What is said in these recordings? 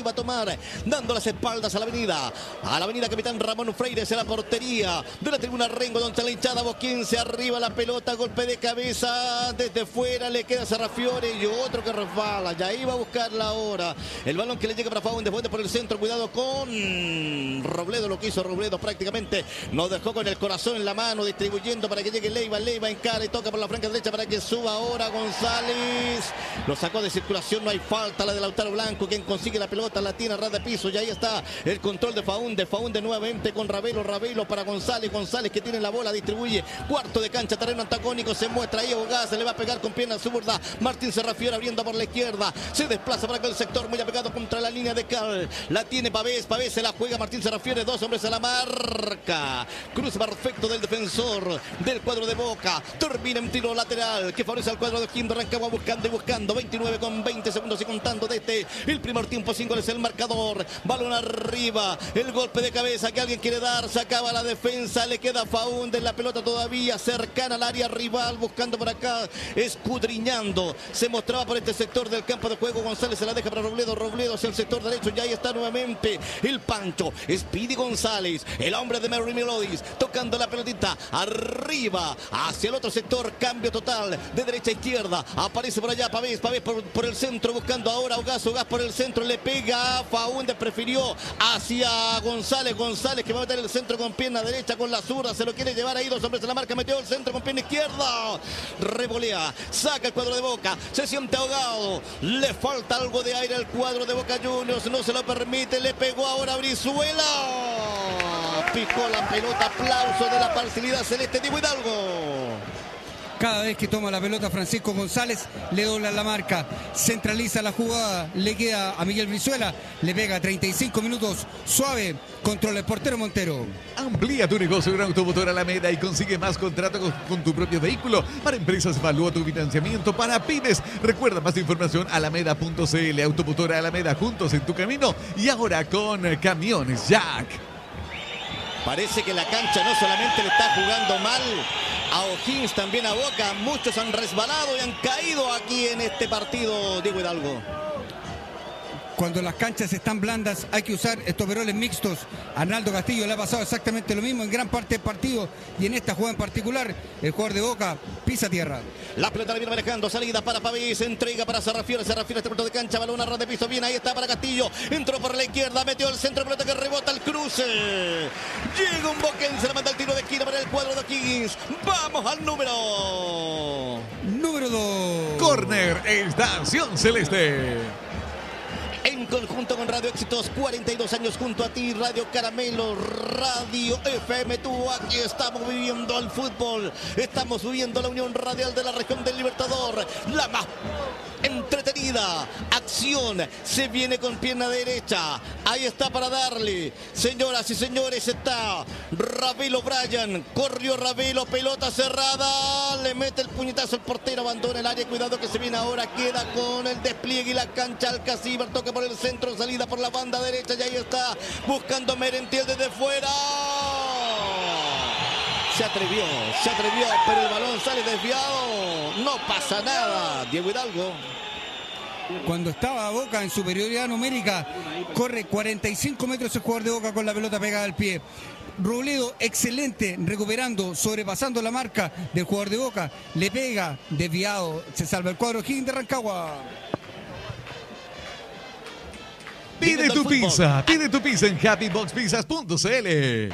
iniciativa a tomar, dando las espaldas a la avenida Capitán Ramón Freire, hacia la portería de la tribuna Rengo, donde está la hinchada boquense. Arriba la pelota, golpe de cabeza desde fuera, le queda Serrafiore y otro que resbala, ya iba a buscarla ahora. El balón que le llega para Faúndez por el centro, cuidado con Robledo, lo que hizo Robledo prácticamente nos dejó con el corazón en la mano, distribuyendo para que llegue Leiva encara y toca por la franca derecha para que suba ahora González, lo sacó de circulación, no hay falta, la de Lautaro Blanco, quien consigue la pelota, la tiene a ras de piso y ahí está el control de Faúndez nuevamente con Ravelo para González que tiene la bola, distribuye, cuarto de cancha, terreno antagónico, se muestra ahí Bogás, se le va a pegar con pierna zurda, Martín Serrafiore abriendo por la izquierda, se desplaza para aquel sector muy apegado contra la línea de Cal, la tiene Pavés se la juega Martín Serrafiore, dos hombres a la marca, cruce perfecto del defensor del cuadro de Boca, termina en tiro lateral que favorece al cuadro de O'Higgins de Rancagua, buscando 29 con 20 segundos y contando desde el primer tiempo, 5 goles el marcador, balón arriba, el golpe de cabeza que alguien quiere dar, se acaba la defensa, le queda Faúndez, la pelota todavía cercana al área rival, buscando por acá, escudriñando, se mostraba por este sector del campo de juego, González se la deja para Robledo hacia el sector derecho, y ahí está nuevamente el Pancho, Speedy González, el hombre de Mary Melodies, tocando la pelotita, arriba, hacia el otro sector, cambio total, de derecha a izquierda, aparece por allá Pavés por el centro, buscando ahora Ogaz por el centro, le pega, Faúndez prefirió hacia González que va a meter el centro con pierna derecha, con la zurda, se lo quiere llevar ahí, dos hombres en la marca, metió el centro con pierna izquierda, revolea, saca el cuadro de Boca, se siente ahogado, le falta algo de aire al cuadro de Boca Juniors, no se lo permite, le pegó ahora Brizuela, picó la pelota, aplauso de la parcialidad celeste, Diego Hidalgo. Cada vez que toma la pelota Francisco González, le dobla la marca, centraliza la jugada, le queda a Miguel Brizuela, le pega 35 minutos, suave, controla el portero Montero. Amplía tu negocio en Automotor Alameda y consigue más contratos con tu propio vehículo. Para empresas, evalúa tu financiamiento. Para pymes, recuerda más información, alameda.cl. Automotor Alameda, juntos en tu camino. Y ahora con Camiones Jack. Parece que la cancha no solamente le está jugando mal a O'Higgins, también a Boca. Muchos han resbalado y han caído aquí en este partido, Diego Hidalgo. Cuando las canchas están blandas hay que usar estos overoles mixtos. Arnaldo Castillo le ha pasado exactamente lo mismo en gran parte del partido, y en esta jugada en particular el jugador de Boca pisa tierra. La pelota la viene manejando, salida para Pavés, entrega para Serrafiore este punto de cancha, balón a ras de piso, bien, ahí está para Castillo, entró por la izquierda, metió el centro, pelota que rebota al cruce, llega un boquense, le manda el tiro de esquina para el cuadro de O'Higgins. Vamos al número 2. Corner, Estación Celeste. En conjunto con Radio Éxitos, 42 años junto a ti, Radio Caramelo, Radio FM, tú, aquí estamos viviendo el fútbol, estamos viviendo la unión radial de la región del Libertador, la más entretenida, acción, se viene con pierna derecha, ahí está para darle, señoras y señores, está Ravelo Bryan, corrió Ravelo, pelota cerrada, le mete el puñetazo, el portero abandona el área, cuidado que se viene ahora, queda con el despliegue y la cancha Alcacíbar, toca por el centro, salida por la banda derecha, y ahí está, buscando Merentiel desde fuera. Se atrevió, pero el balón sale desviado, no pasa nada, Diego Hidalgo. Cuando estaba Boca en superioridad numérica, corre 45 metros el jugador de Boca con la pelota pegada al pie. Robledo, excelente, recuperando, sobrepasando la marca del jugador de Boca, le pega, desviado, se salva el cuadro O'Higgins de Rancagua. Pide tu pizza en happyboxpizzas.cl.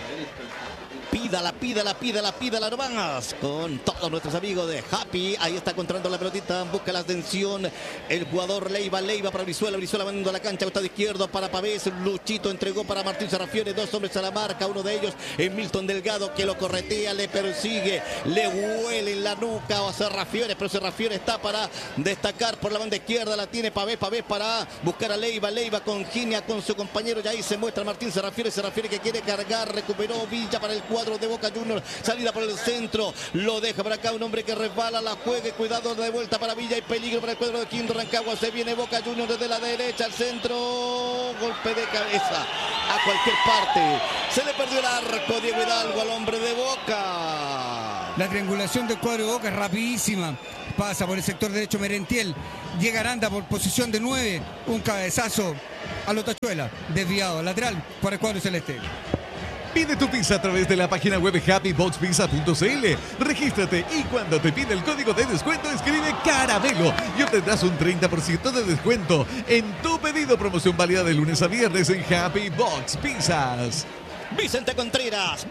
Pídala nomás con todos nuestros amigos de Happy. Ahí está controlando la pelotita, busca la atención el jugador Leiva para Brizuela mandando a la cancha, costado izquierdo para Pavés, Luchito entregó para Martín Serrafiore, dos hombres a la marca, uno de ellos es Milton Delgado que lo corretea, le persigue, le huele en la nuca a Serrafiore, pero Serrafiore está para destacar por la banda izquierda, la tiene Pavés para buscar a Leiva con Ginia, con su compañero, y ahí se muestra Martín Serrafiore que quiere cargar, recuperó Villa para el cuadro de Boca Juniors, salida por el centro, lo deja para acá un hombre que resbala, la juega, cuidado de vuelta para Villa y peligro para el cuadro de Quinto Rancagua, se viene Boca Juniors desde la derecha al centro, golpe de cabeza a cualquier parte, se le perdió el arco Diego Hidalgo al hombre de Boca. La triangulación del cuadro de Boca es rapidísima, pasa por el sector derecho Merentiel, llega Aranda por posición de 9, un cabezazo a los Tachuela, desviado, lateral para el cuadro celeste. Pide tu pizza a través de la página web happyboxpizza.cl. Regístrate y cuando te pide el código de descuento escribe Caramelo y obtendrás un 30% de descuento en tu pedido. Promoción válida de lunes a viernes en Happy Box Pizzas. Vicente Contreras,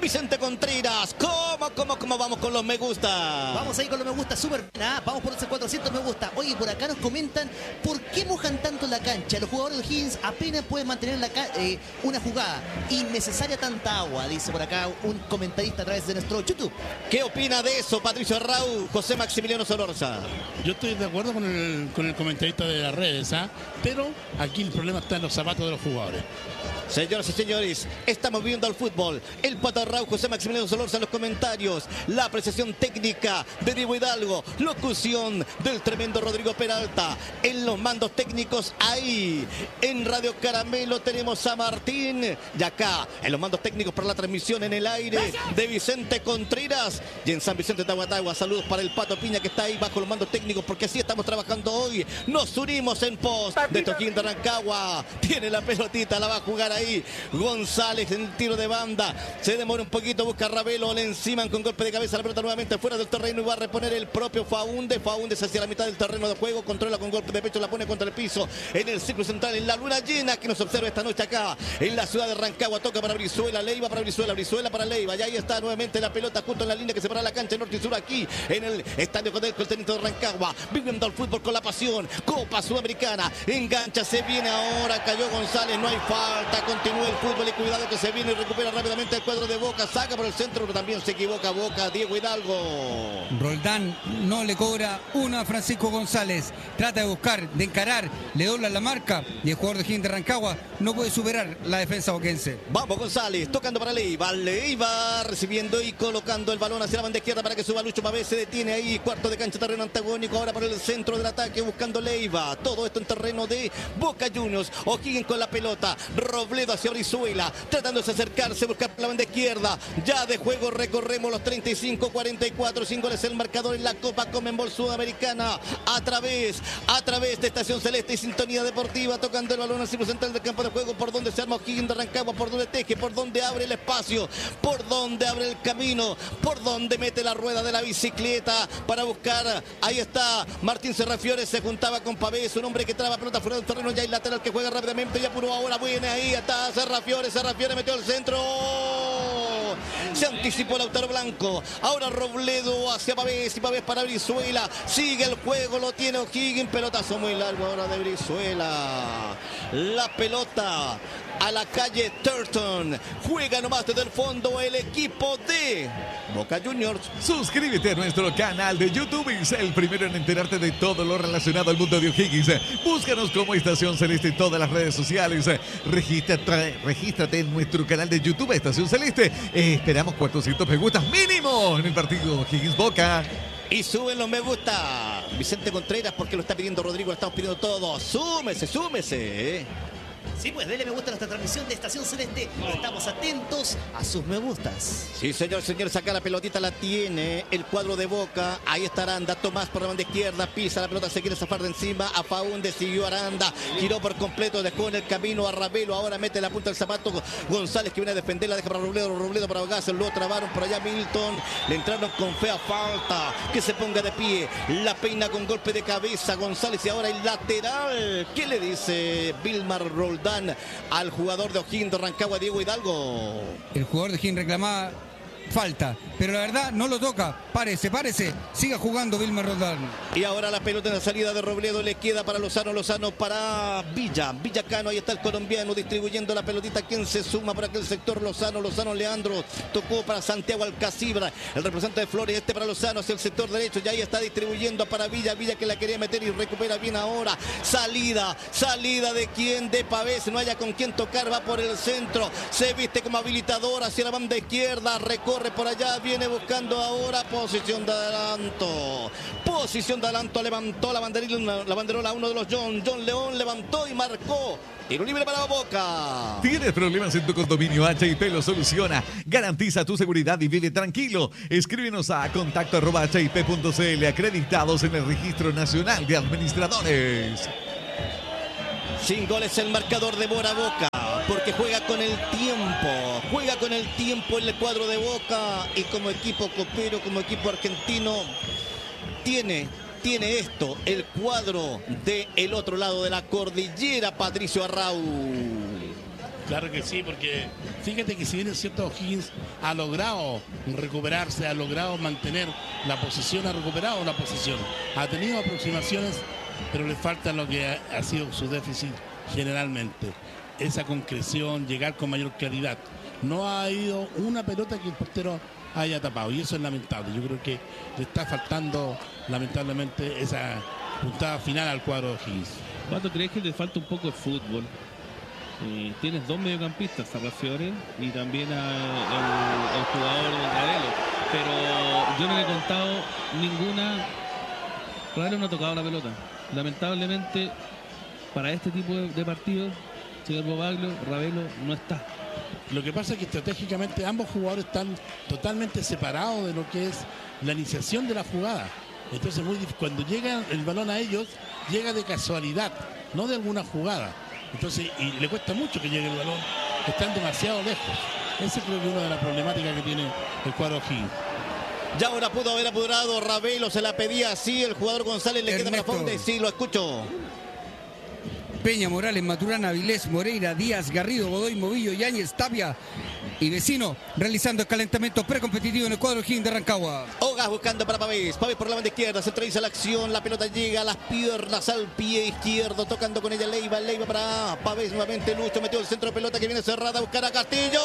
¿cómo vamos con los me gusta? Vamos ahí con los me gusta, súper bien, vamos por esos 400 me gusta. Oye, por acá nos comentan, ¿por qué mojan tanto la cancha? Los jugadores de Higgins apenas pueden mantener una jugada. Innecesaria tanta agua, dice por acá un comentarista a través de nuestro YouTube. ¿Qué opina de eso, Patricio Raúl, José Maximiliano Solorza? Yo estoy de acuerdo con el comentarista de las redes, pero aquí el problema está en los zapatos de los jugadores. Señoras y señores, estamos viendo al fútbol. El Pato Raúl, José Maximiliano Solorza en los comentarios. La apreciación técnica de Diego Hidalgo. Locución del tremendo Rodrigo Peralta. En los mandos técnicos ahí. En Radio Caramelo tenemos a Martín. Y acá, en los mandos técnicos para la transmisión en el aire de Vicente Contreras. Y en San Vicente de Aguatagua, saludos para el Pato Piña que está ahí bajo los mandos técnicos porque así estamos trabajando hoy. Nos unimos en pos de Toquín de Rancagua. Tiene la pelotita, la va a jugar ahí González en el tiro de banda, se demora un poquito, busca a Ravelo, le enciman con golpe de cabeza, la pelota nuevamente fuera del terreno y va a reponer el propio Faúndez hacia la mitad del terreno de juego, controla con golpe de pecho, la pone contra el piso, en el círculo central, en la luna llena que nos observa esta noche acá, en la ciudad de Rancagua, toca para Brizuela, Leiva para Brizuela para Leiva, y ahí está nuevamente la pelota justo en la línea que separa la cancha norte y sur aquí, en el estadio Codelco, el técnico de Rancagua, viviendo el fútbol con la pasión, Copa Sudamericana, engancha, se viene ahora, cayó González, no hay falta, continúa el fútbol y cuidado que se viene y recupera rápidamente el cuadro de Boca, saca por el centro, pero también se equivoca Boca, Diego Hidalgo. Roldán no le cobra una a Francisco González, trata de buscar, de encarar, le dobla la marca y el jugador de Higgins de Rancagua no puede superar la defensa boquense. Vamos González, tocando para Leiva recibiendo y colocando el balón hacia la banda izquierda para que suba Lucho Pavés, se detiene ahí, cuarto de cancha, terreno antagónico, ahora para el centro del ataque buscando Leiva, todo esto en terreno de Boca Juniors, O'Higgins con la pelota, Robledo hacia Brizuela, tratándose de acercarse, buscar la banda izquierda, ya de juego recorremos los 35-44, 5 goles el marcador en la Copa Conmebol Sudamericana, a través de Estación Celeste y Sintonía Deportiva, tocando el balón al círculo central del campo de juego, por donde se arma O'Higgins de Rancagua, por donde teje, por donde abre el espacio, por donde abre el camino, por donde mete la rueda de la bicicleta para buscar, ahí está Martín Serrafiore, se juntaba con Pavés, un hombre que traba pelota fuera del terreno, ya hay lateral que juega rápidamente, ya apuró ahora, viene ahí, está Serrafiore metió el centro, se anticipó Lautaro Blanco, ahora Robledo hacia Pavés y Pavés para Brizuela, sigue el juego, lo tiene O'Higgins, pelotazo muy largo ahora de Brizuela, la pelota a la calle Turton, juega nomás desde el fondo el equipo de Boca Juniors. Suscríbete a nuestro canal de YouTube y sé el primero en enterarte de todo lo relacionado al mundo de O'Higgins. Búscanos como Estación Celeste en todas las redes sociales. Regístrate en nuestro canal de YouTube Estación Celeste. Esperamos 400 me gustas mínimo en el partido O'Higgins Boca. Y suben los me gusta Vicente Contreras porque lo está pidiendo Rodrigo, lo estamos pidiendo todos. Súmese. Sí, pues dele me gusta a nuestra transmisión de Estación Celeste. Estamos atentos a sus me gustas. Sí, señor, saca la pelotita, la tiene el cuadro de Boca. Ahí está Aranda, Tomás por la banda izquierda, pisa la pelota, se quiere zafar de encima. A Faúndez, siguió Aranda, giró por completo, dejó en el camino a Ravelo. Ahora mete la punta del zapato González que viene a defenderla, deja para Robledo para Gasser, lo trabaron por allá Milton. Le entraron con fea falta, que se ponga de pie. La peina con golpe de cabeza González y ahora el lateral. ¿Qué le dice Vilmar Roldán al jugador de O'Higgins de Rancagua, Diego Hidalgo? El jugador de O'Higgins reclamaba falta, pero la verdad no lo toca. Párese, siga jugando Vilmar Roldán. Y ahora la pelota en la salida de Robledo, le queda para Lozano para Villacano, ahí está el colombiano distribuyendo la pelotita, quien se suma por aquel sector, Lozano, Leandro, tocó para Santiago Alcacibra, el representante de Flores, para Lozano hacia el sector derecho, ya ahí está distribuyendo para Villa que la quería meter y recupera bien ahora, salida de quien, de Pavés, no haya con quien tocar, va por el centro, se viste como habilitador hacia la banda izquierda, recorre por allá, viene buscando ahora posición de adelanto, levantó la banderola uno de los John León levantó y marcó. Tiro libre para Boca. ¿Tienes problemas en tu condominio? HIP lo soluciona. Garantiza tu seguridad y vive tranquilo. Escríbenos a contacto@hip.cl, acreditados en el Registro Nacional de Administradores. Sin goles el marcador de Boca, porque juega con el tiempo en el cuadro de Boca, y como equipo copero, como equipo argentino, tiene esto, el cuadro del otro lado de la cordillera, Patricio Arrau. Claro que sí, porque fíjate que si bien es cierto, O'Higgins ha logrado recuperarse, ha logrado mantener la posición, ha recuperado la posición, ha tenido aproximaciones, pero le falta lo que ha sido su déficit generalmente, esa concreción, llegar con mayor claridad. No ha ido una pelota que el portero haya tapado, y eso es lamentable. Yo creo que le está faltando lamentablemente esa puntada final al cuadro de O'Higgins. ¿Cuánto crees que le falta un poco de fútbol? Tienes dos mediocampistas, a Rafiore y también el jugador Ravelo, pero yo no le he contado ninguna. Ravelo no ha tocado la pelota, lamentablemente. Para este tipo de partidos, señor Bobaglio, Ravelo no está. Lo que pasa es que estratégicamente ambos jugadores están totalmente separados de lo que es la iniciación de la jugada. Entonces cuando llega el balón a ellos, llega de casualidad, no de alguna jugada. Entonces, y le cuesta mucho que llegue el balón, están demasiado lejos. Esa creo que es una de las problemáticas que tiene el cuadro O'Higgins. Ya ahora pudo haber apurado Ravelo, se la pedía así, el jugador González le queda para fondo. Sí, lo escucho. Peña, Morales, Maturana, Vilés, Moreira, Díaz, Garrido, Godoy, Movillo, Yáñez, Tapia y Vecino realizando el calentamiento precompetitivo en el cuadro O'Higgins de Rancagua. Ogas buscando para Pavés. Pavés por la banda izquierda, centraliza la acción, la pelota llega a las piernas, al pie izquierdo, tocando con ella Leiva para Pavés nuevamente. Lucho metió el centro de pelota que viene cerrada a buscar a Castillo.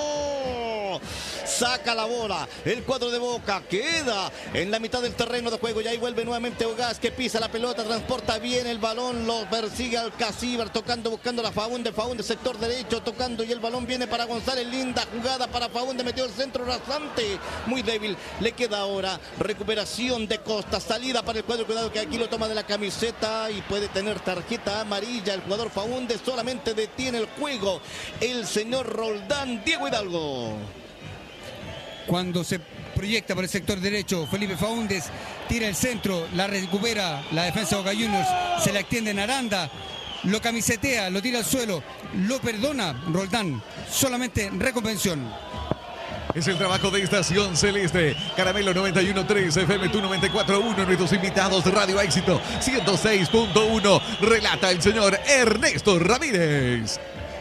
Saca la bola, el cuadro de Boca queda en la mitad del terreno de juego. Y ahí vuelve nuevamente Ogas, que pisa la pelota, transporta bien el balón, lo persigue al Casíbar, tocando, buscando la Faúnde, sector derecho, tocando, y el balón viene para González. Linda jugada para Faúnde, metió el centro rasante, muy débil. Le queda ahora recuperación de Costa, salida para el cuadro. Cuidado que aquí lo toma de la camiseta y puede tener tarjeta amarilla el jugador Faúnde. Solamente detiene el juego el señor Roldán, Diego Hidalgo. Cuando se proyecta por el sector derecho, Felipe Faúndez tira el centro, la recupera la defensa de Boca Juniors, se la extiende en Aranda, lo camisetea, lo tira al suelo, lo perdona Roldán, solamente reconvención. Es el trabajo de Estación Celeste, Caramelo 91.3, FM Tu 94.1, nuestros invitados de Radio Éxito 106.1, relata el señor Ernesto Ramírez.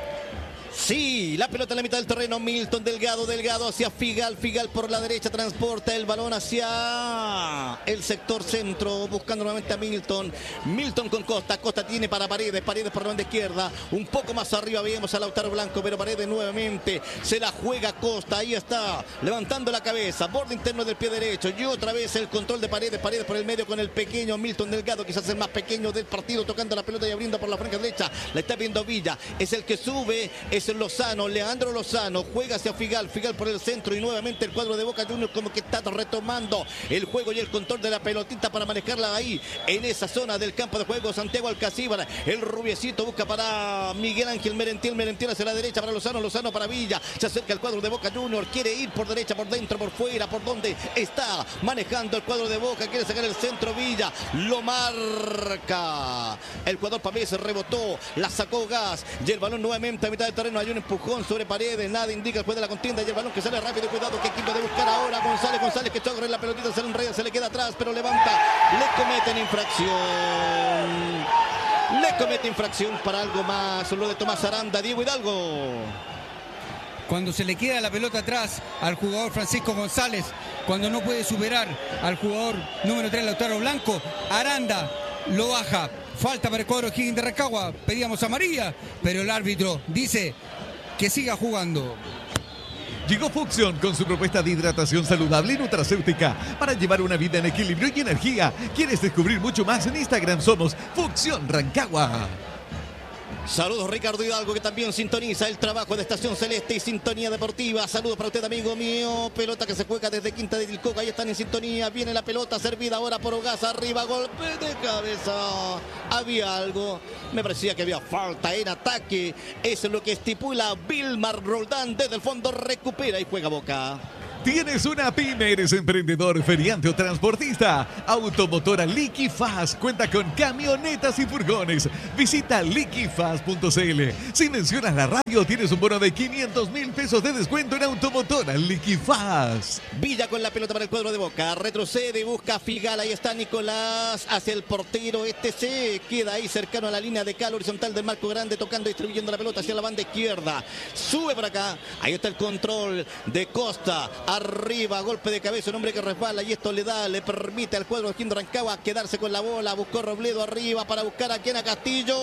Sí, la pelota en la mitad del terreno, Milton Delgado hacia Figal por la derecha, transporta el balón hacia el sector centro, buscando nuevamente a Milton con Costa tiene para Paredes por la banda izquierda, un poco más arriba veíamos a Lautaro Blanco, pero Paredes nuevamente se la juega Costa, ahí está, levantando la cabeza, borde interno del pie derecho, y otra vez el control de Paredes por el medio con el pequeño Milton Delgado, quizás el más pequeño del partido, tocando la pelota y abriendo por la franja derecha, la está viendo Villa, es el que sube, es Lozano, Leandro Lozano, juega hacia Figal por el centro, y nuevamente el cuadro de Boca Juniors como que está retomando el juego y el control de la pelotita para manejarla ahí, en esa zona del campo de juego. Santiago Alcacíbar, el rubiecito busca para Miguel Ángel Merentiel hacia la derecha para Lozano para Villa, se acerca el cuadro de Boca Juniors, quiere ir por derecha, por dentro, por fuera, por donde está manejando el cuadro de Boca, quiere sacar el centro, Villa, lo marca el jugador Pavés, rebotó, la sacó Gas, y el balón nuevamente a mitad del terreno, hay un empujón sobre Paredes, nada indica después de la contienda, y el balón que sale rápido, cuidado que equipo de buscar ahora González que choca en la pelotita, se le enreda, se le queda atrás, pero levanta, le cometen infracción para algo más, lo de Tomás Aranda, Diego Hidalgo. Cuando se le queda la pelota atrás al jugador Francisco González, cuando no puede superar al jugador número 3, Lautaro Blanco, Aranda lo baja. Falta para el cuadro O'Higgins de Rancagua. Pedíamos amarilla, pero el árbitro dice que siga jugando. Llegó Fucsion con su propuesta de hidratación saludable y nutracéutica para llevar una vida en equilibrio y energía. ¿Quieres descubrir mucho más? En Instagram somos Fucsion Rancagua. Saludos Ricardo Hidalgo, que también sintoniza el trabajo de Estación Celeste y Sintonía Deportiva. Saludos para usted, amigo mío. Pelota que se juega desde Quinta de Tilcoca. Ahí están en sintonía. Viene la pelota servida ahora por Ogas. Arriba, golpe de cabeza. Había algo. Me parecía que había falta en ataque. Eso es lo que estipula Vilmar Roldán. Desde el fondo recupera y juega Boca. ¿Tienes una pyme? ¿Eres emprendedor, feriante o transportista? Automotora Liquifast cuenta con camionetas y furgones. Visita liquifast.cl. Si mencionas la radio, tienes un bono de 500,000 pesos de descuento en Automotora Liquifast. Villa con la pelota para el cuadro de Boca. Retrocede y busca a Figal. Ahí está Nicolás hacia el portero. Este se queda ahí cercano a la línea de cal horizontal del marco grande, tocando, distribuyendo la pelota hacia la banda izquierda. Sube para acá. Ahí está el control de Costa. Arriba, golpe de cabeza, un hombre que resbala y esto le permite al cuadro de Quinto Rancagua quedarse con la bola. Buscó Robledo arriba para buscar a quien, a Castillo.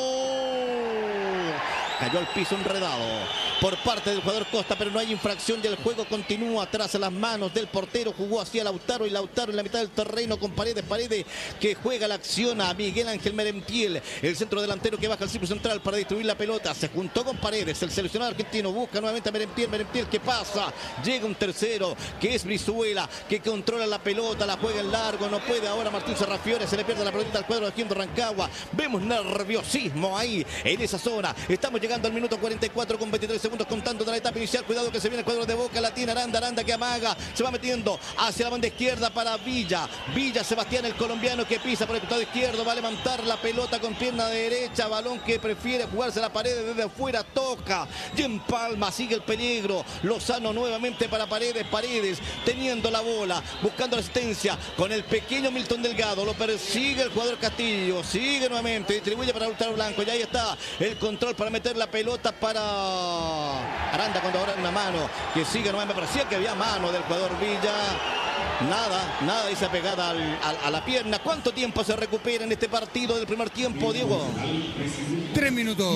Cayó al piso enredado por parte del jugador Costa, pero no hay infracción y el juego continúa tras las manos del portero. Jugó hacia Lautaro y Lautaro en la mitad del terreno con Paredes que juega la acción a Miguel Ángel Merentiel, el centro delantero que baja al círculo central para distribuir la pelota. Se juntó con Paredes, el seleccionado argentino busca nuevamente a Merentiel que pasa, llega un tercero que es Brizuela, que controla la pelota, la juega en largo, no puede ahora Martín Serrafiore, se le pierde la pelota al cuadro de Quinto Rancagua. Vemos nerviosismo ahí en esa zona. Estamos llegando al minuto 44 con 23 segundos contando de la etapa inicial. Cuidado que se viene el cuadro de Boca, la tiene Aranda que amaga, se va metiendo hacia la banda izquierda para Villa Sebastián, el colombiano, que pisa por el costado izquierdo, va a levantar la pelota con pierna derecha, balón que prefiere jugarse la pared desde afuera, toca y empalma, sigue el peligro. Lozano nuevamente para Paredes teniendo la bola, buscando asistencia con el pequeño Milton Delgado, lo persigue el jugador Castillo, sigue nuevamente, distribuye para Lautaro Blanco, y ahí está el control para meter la pelota para Aranda, cuando ahora una mano que sigue nuevamente, parecía que había mano del jugador Villa. Nada esa pegada a la pierna. ¿Cuánto tiempo se recupera en este partido del primer tiempo, Diego? 3 minutos.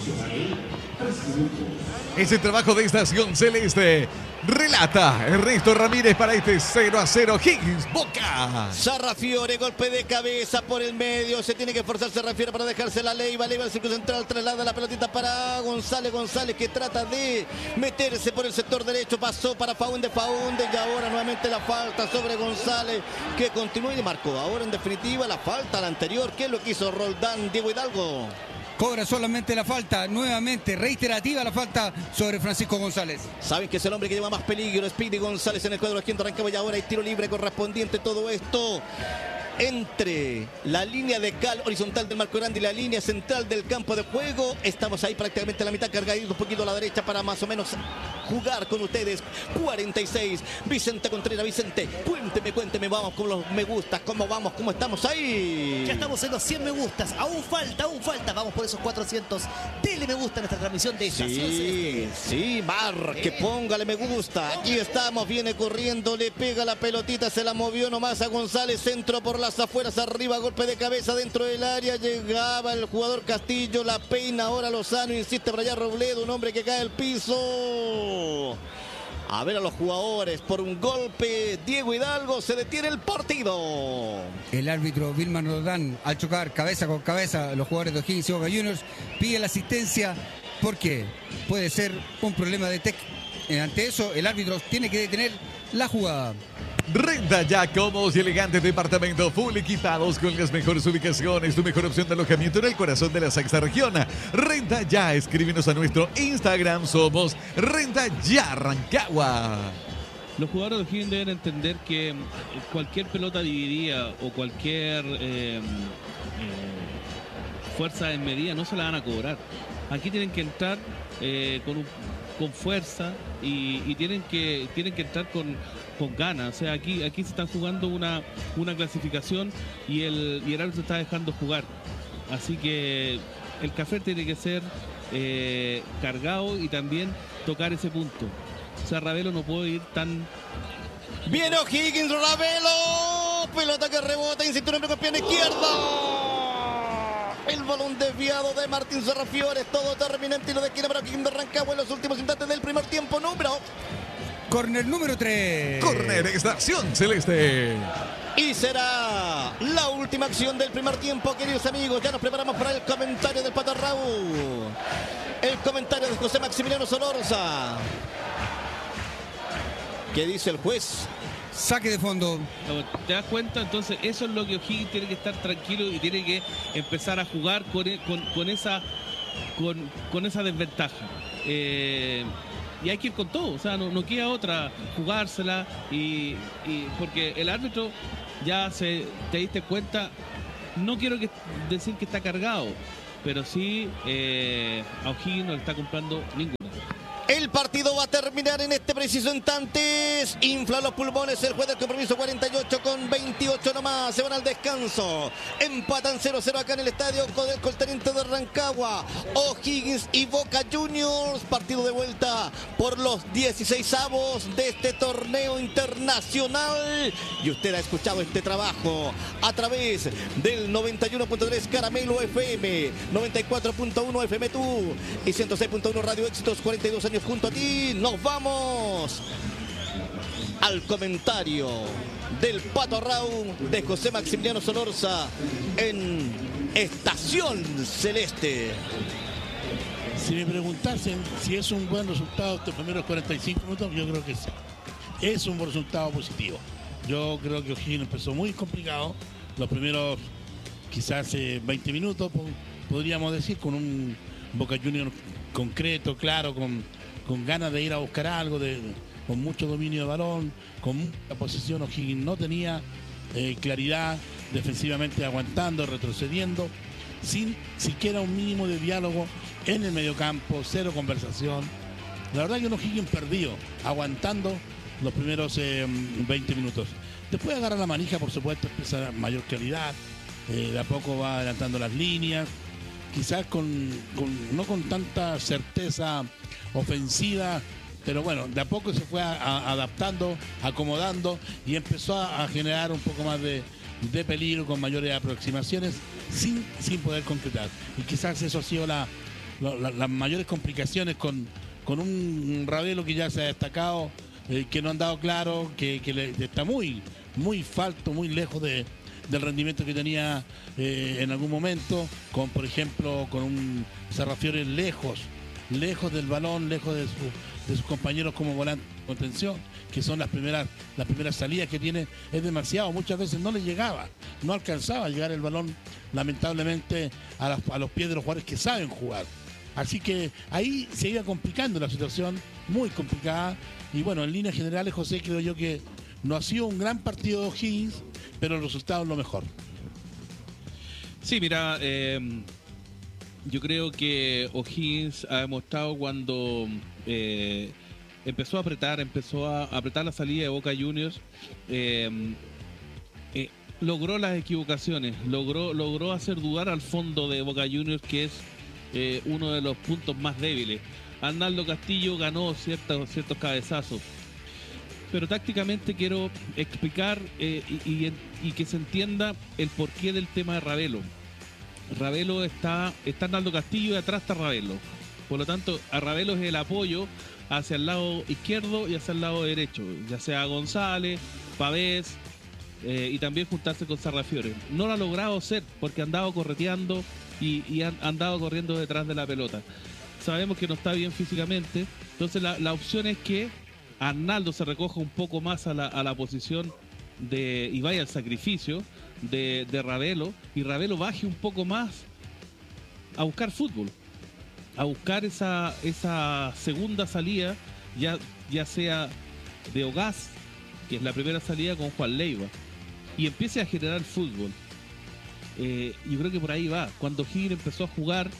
Es el trabajo de Estación Celeste. Relata Ernesto Ramírez para este 0-0 Higgins Boca. Serrafiore, golpe de cabeza por el medio. Se tiene que esforzar Serrafiore para dejarse la Leiva al círculo central, traslada la pelotita para González que trata de meterse por el sector derecho, pasó para Faúndez y ahora nuevamente la falta sobre González, que continúa y le marcó ahora en definitiva la falta, la anterior. ¿Qué es lo que hizo Roldán? Diego Hidalgo cobra solamente la falta, nuevamente reiterativa la falta sobre Francisco González. Saben que es el hombre que lleva más peligro, Speedy González en el cuadro de Quinto Rancagua, y ahora hay tiro libre correspondiente. Todo esto entre la línea de cal horizontal del marco grande y la línea central del campo de juego. Estamos ahí prácticamente a la mitad, cargadito un poquito a la derecha para más o menos jugar con ustedes. 46, Vicente Contreras. Vicente, cuénteme, vamos con los me gustas, cómo vamos, cómo estamos ahí. Ya estamos en los 100 me gustas, aún falta, vamos por esos 400. Dele me gusta a nuestra transmisión de Estación. Sí, marque, póngale me gusta. Aquí estamos, viene corriendo, le pega la pelotita, se la movió nomás a González, centro por las afueras, arriba, golpe de cabeza dentro del área, llegaba el jugador Castillo, la peina ahora Lozano, insiste para allá Robledo, un hombre que cae al piso. A ver a los jugadores, por un golpe, Diego Hidalgo, se detiene el partido. El árbitro Vilmar Roldán, al chocar cabeza con cabeza los jugadores de O'Higgins y Boca Juniors, pide la asistencia porque puede ser un problema de ante eso, el árbitro tiene que detener la jugada. Renta Ya, cómodos y elegantes departamentos full equipados con las mejores ubicaciones, tu mejor opción de alojamiento en el corazón de la sexta región. Renta Ya, escríbenos a nuestro Instagram, somos Renta Ya Rancagua. Los jugadores de O'Higgins deben entender que cualquier pelota dividida o cualquier fuerza en medida no se la van a cobrar. Aquí tienen que entrar con fuerza y tienen que entrar con ganas. O sea, aquí se están jugando una clasificación y el árbitro está dejando jugar. Así que el café tiene que ser cargado y también tocar ese punto. O sea, Ravelo no puede ir tan... Viene O'Higgins, Ravelo, pelota que rebota en cinturón con pierna izquierda. El balón desviado de Martín Serrafiore, todo terminante y lo de esquina para O'Higgins de Rancagua en los últimos instantes del primer tiempo. Corner número 3. Corner Estación Celeste. Y será la última acción del primer tiempo, queridos amigos. Ya nos preparamos para el comentario del Pato Raúl. El comentario de José Maximiliano Solorza. ¿Qué dice el juez? Saque de fondo. ¿Te das cuenta? Entonces eso es lo que O'Higgins tiene que estar tranquilo y tiene que empezar a jugar con esa desventaja. y hay que ir con todo, o sea, no queda otra, jugársela y porque el árbitro ya te diste cuenta, no quiero decir que está cargado, pero sí a O'Higgins no le está comprando ninguna. El partido va a terminar en este preciso instante. Infla los pulmones el juez del compromiso, 48 con 28 nomás. Se van al descanso. Empatan 0-0 acá en el estadio del Colteniente de Rancagua. O'Higgins y Boca Juniors. Partido de vuelta por los 16avos de este torneo internacional. Y usted ha escuchado este trabajo a través del 91.3 Caramelo FM, 94.1 FM Tú y 106.1 Radio Éxitos. 42 años junto a ti. Nos vamos al comentario del Pato Arrau, de José Maximiliano Solorza en Estación Celeste. Si me preguntasen si es un buen resultado estos primeros 45 minutos, yo creo que sí. Es un resultado positivo. Yo creo que O'Higgins empezó muy complicado. Los primeros quizás 20 minutos, podríamos decir, con un Boca Juniors concreto, claro, con ganas de ir a buscar algo, con mucho dominio de balón, con mucha posesión. O'Higgins no tenía claridad, defensivamente aguantando, retrocediendo, sin siquiera un mínimo de diálogo en el mediocampo, cero conversación. La verdad que un O'Higgins perdido, aguantando los primeros 20 minutos. Después agarra la manija, por supuesto, empieza mayor claridad, de a poco va adelantando las líneas, quizás no con tanta certeza ofensiva, pero bueno, de a poco se fue adaptando, acomodando y empezó a generar un poco más de peligro, con mayores aproximaciones, sin poder concretar. Y quizás eso ha sido las mayores complicaciones con un Ravelo que ya se ha destacado, que no han dado claro, que está muy falto, muy lejos del rendimiento que tenía en algún momento, por ejemplo, con un Sarrafiore lejos del balón, lejos de sus compañeros como volante de contención, que son las primeras salidas que tiene. Es demasiado, muchas veces no le llegaba, no alcanzaba a llegar el balón, lamentablemente, a los pies de los jugadores que saben jugar. Así que ahí se iba complicando la situación, muy complicada. Y bueno, en líneas generales, José, creo yo que no ha sido un gran partido de O'Higgins, pero el resultado es lo mejor. Sí, mira, yo creo que O'Higgins ha demostrado cuando empezó a apretar la salida de Boca Juniors, logró las equivocaciones, logró hacer dudar al fondo de Boca Juniors, que es uno de los puntos más débiles. Arnaldo Castillo ganó ciertos cabezazos, pero tácticamente quiero explicar y que se entienda el porqué del tema de Ravelo. Ravelo está Arnaldo Castillo y atrás está Ravelo. Por lo tanto, a Ravelo es el apoyo hacia el lado izquierdo y hacia el lado derecho, ya sea González, Pavés, y también juntarse con Sarrafiore. No lo ha logrado hacer porque ha andado correteando y han andado corriendo detrás de la pelota. Sabemos que no está bien físicamente, entonces la opción es que Arnaldo se recoja un poco más a la posición y vaya al sacrificio de Ravelo, y Ravelo baje un poco más a buscar fútbol, a buscar esa segunda salida, ya sea de Ogaz, que es la primera salida, con Juan Leiva, y empiece a generar fútbol. Yo creo que por ahí va. Cuando O'Higgins empezó a jugar,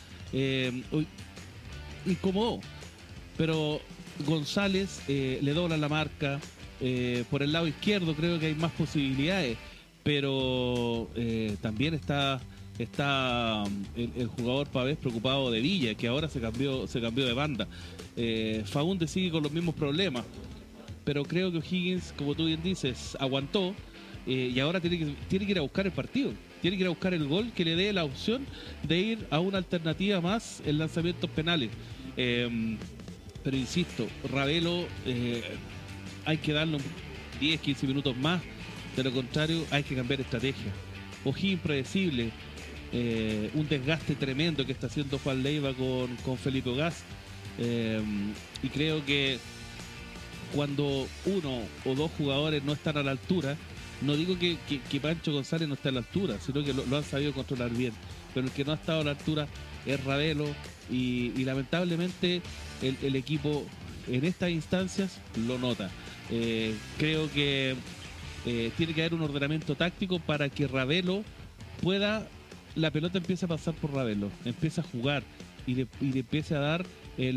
incomodó, pero González le dobla la marca. Por el lado izquierdo creo que hay más posibilidades, pero también está el jugador Pavés preocupado de Villa, que ahora se cambió de banda. Faúndez sigue con los mismos problemas, pero creo que O'Higgins, como tú bien dices, aguantó, y ahora tiene que ir a buscar el partido, tiene que ir a buscar el gol que le dé la opción de ir a una alternativa más en lanzamientos penales. Pero insisto, Ravelo hay que darle 10-15 minutos más, de lo contrario hay que cambiar estrategia. O'Higgins predecible, un desgaste tremendo que está haciendo Juan Leiva con Felipe Ogaz, y creo que cuando uno o dos jugadores no están a la altura, no digo que Pancho González no esté a la altura, sino que lo han sabido controlar bien, pero el que no ha estado a la altura es Ravelo, y lamentablemente el equipo en estas instancias lo nota. Creo que tiene que haber un ordenamiento táctico para que Ravelo la pelota empiece a pasar por Ravelo, empiece a jugar y le empiece a dar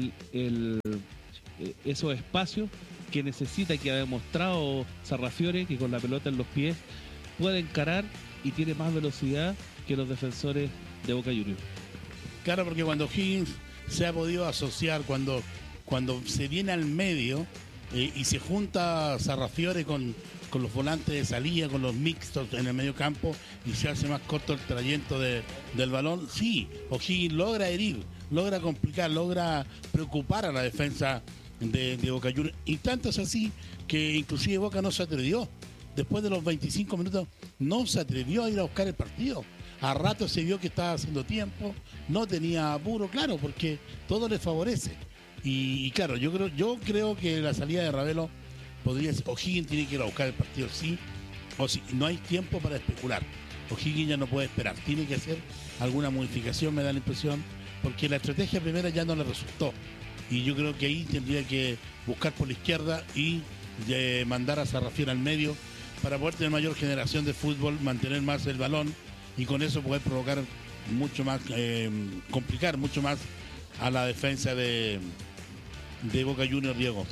esos espacios que necesita, que ha demostrado Sarrafiore, que con la pelota en los pies puede encarar y tiene más velocidad que los defensores de Boca Juniors. Claro, porque cuando Higgins se ha podido asociar, cuando se viene al medio y se junta Sarrafiore con los volantes de salida, con los mixtos en el medio campo, y se hace más corto el trayecto del balón, sí, O'Higgins logra herir, logra complicar, logra preocupar a la defensa de Boca Juniors, y tanto es así que inclusive Boca no se atrevió. Después de los 25 minutos no se atrevió a ir a buscar el partido. A rato se vio que estaba haciendo tiempo, no tenía apuro, claro, porque todo le favorece. Y claro, yo creo que la salida de Ravelo podría ser, O'Higgins tiene que ir a buscar el partido, sí, o si no hay tiempo para especular. O'Higgins ya no puede esperar, tiene que hacer alguna modificación, me da la impresión, porque la estrategia primera ya no le resultó. Y yo creo que ahí tendría que buscar por la izquierda y mandar a Sarrafiore al medio para poder tener mayor generación de fútbol, mantener más el balón y con eso poder provocar mucho más, complicar mucho más a la defensa de Boca Juniors, Diego.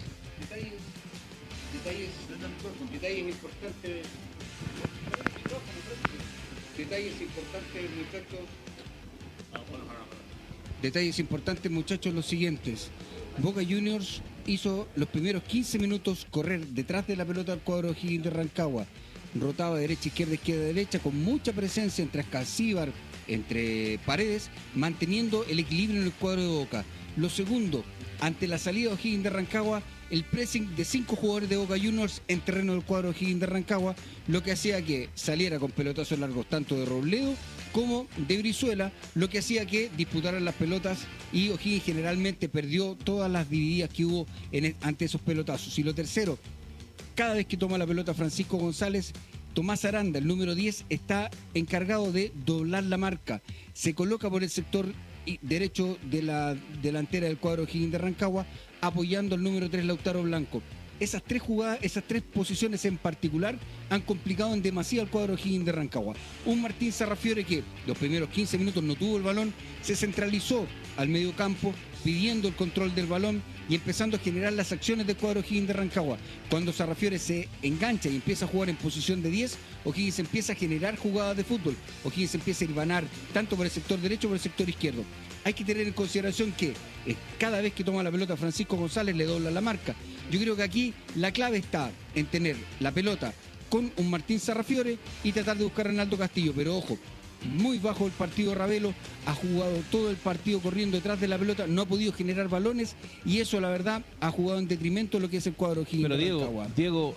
Detalles importantes, muchachos, los siguientes. Boca Juniors hizo los primeros 15 minutos correr detrás de la pelota al cuadro O'Higgins de Rancagua. Rotaba derecha, izquierda, derecha, con mucha presencia entre Ascalcíbar, entre Paredes, manteniendo el equilibrio en el cuadro de Boca. Lo segundo, ante la salida de O'Higgins de Rancagua, el pressing de 5 jugadores de Boca Juniors en terreno del cuadro O'Higgins de Rancagua, lo que hacía que saliera con pelotazos largos tanto de Robledo como de Brizuela, lo que hacía que disputaran las pelotas, y O'Higgins generalmente perdió todas las divididas que hubo ante esos pelotazos. Y lo tercero, cada vez que toma la pelota Francisco González, Tomás Aranda, el número 10, está encargado de doblar la marca. Se coloca por el sector derecho de la delantera del cuadro O'Higgins de Rancagua, apoyando al número 3, Lautaro Blanco. Esas tres jugadas, esas tres posiciones en particular han complicado en demasía al cuadro O'Higgins de Rancagua. Un Martín Sarrafiore que los primeros 15 minutos no tuvo el balón, se centralizó al medio campo pidiendo el control del balón y empezando a generar las acciones del cuadro O'Higgins de Rancagua. Cuando Sarrafiore se engancha y empieza a jugar en posición de 10, O'Higgins empieza a generar jugadas de fútbol. O'Higgins empieza a irvanar tanto por el sector derecho como por el sector izquierdo. Hay que tener en consideración que cada vez que toma la pelota Francisco González le dobla la marca. Yo creo que aquí la clave está en tener la pelota con un Martín Sarrafiore y tratar de buscar a Reinaldo Castillo, pero ojo, muy bajo el partido Ravelo, ha jugado todo el partido corriendo detrás de la pelota, no ha podido generar balones y eso la verdad ha jugado en detrimento de lo que es el cuadro O'Higgins. Pero Diego,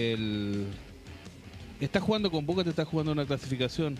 está jugando con Boca, te está jugando una clasificación.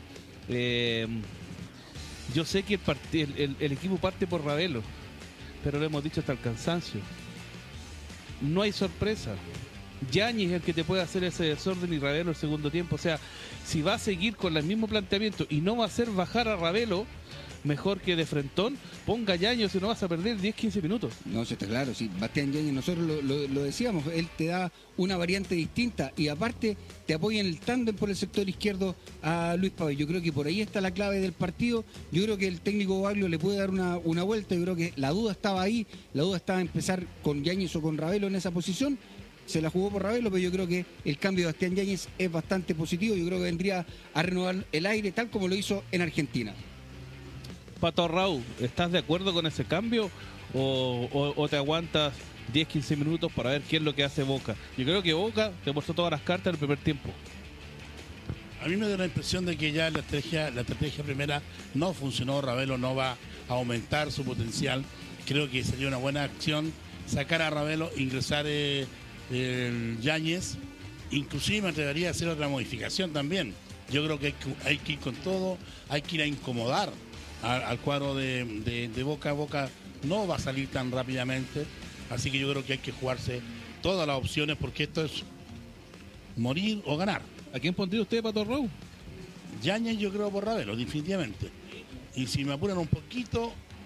Yo sé que el equipo parte por Ravelo, pero lo hemos dicho hasta el cansancio. No hay sorpresa. Yáñez es el que te puede hacer ese desorden y Ravelo el segundo tiempo. O sea, si va a seguir con el mismo planteamiento y no va a hacer bajar a Ravelo, mejor que de frentón, ponga Yáñez, si no vas a perder 10-15 minutos. No, eso está claro. Sí, Bastián Yáñez, nosotros lo decíamos, él te da una variante distinta y aparte te apoya en el tándem por el sector izquierdo a Luis Pablo. Yo creo que por ahí está la clave del partido. Yo creo que el técnico Baglio le puede dar una vuelta. Yo creo que la duda estaba ahí. La duda estaba en empezar con Yáñez o con Ravelo en esa posición. Se la jugó por Ravelo, pero yo creo que el cambio de Bastián Yáñez es bastante positivo. Yo creo que vendría a renovar el aire tal como lo hizo en Argentina. Pato Raúl, ¿estás de acuerdo con ese cambio o te aguantas 10-15 minutos para ver qué es lo que hace Boca? Yo creo que Boca te mostró todas las cartas en el primer tiempo. A mí me da la impresión de que ya la estrategia primera no funcionó. Ravelo no va a aumentar su potencial. Creo que sería una buena acción sacar a Ravelo, ingresar el Yáñez. Inclusive me atrevería a hacer otra modificación también. Yo creo que hay que ir con todo, hay que ir a incomodar al cuadro de Boca. Boca no va a salir tan rápidamente, así que yo creo que hay que jugarse todas las opciones porque esto es morir o ganar. ¿A quién pondría usted, Pato Raúl? Yáñez yo creo por Ravelo, definitivamente. Y si me apuran un poquito,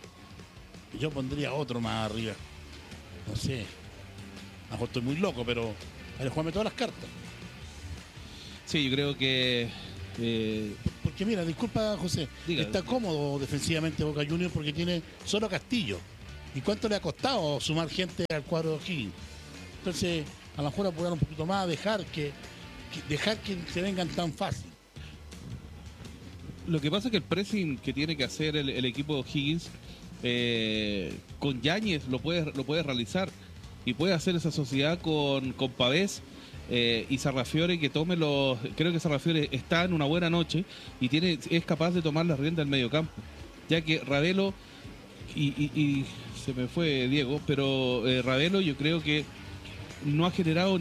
yo pondría otro más arriba. No sé. A lo mejor estoy muy loco, pero jugarme todas las cartas. Sí, yo creo que... Porque mira, disculpa José, Diga. está cómodo defensivamente Boca Juniors porque tiene solo Castillo. ¿Y cuánto le ha costado sumar gente al cuadro de O'Higgins? Entonces, a lo mejor apurar un poquito más, dejar que se vengan tan fácil. Lo que pasa es que el pressing que tiene que hacer el equipo de O'Higgins con Yáñez lo puede realizar y puede hacer esa sociedad con Pavés y Sarrafiore, que tome los... Creo que Sarrafiore está en una buena noche y es capaz de tomar la rienda del mediocampo, ya que Ravelo y se me fue Diego, pero Ravelo yo creo que no ha generado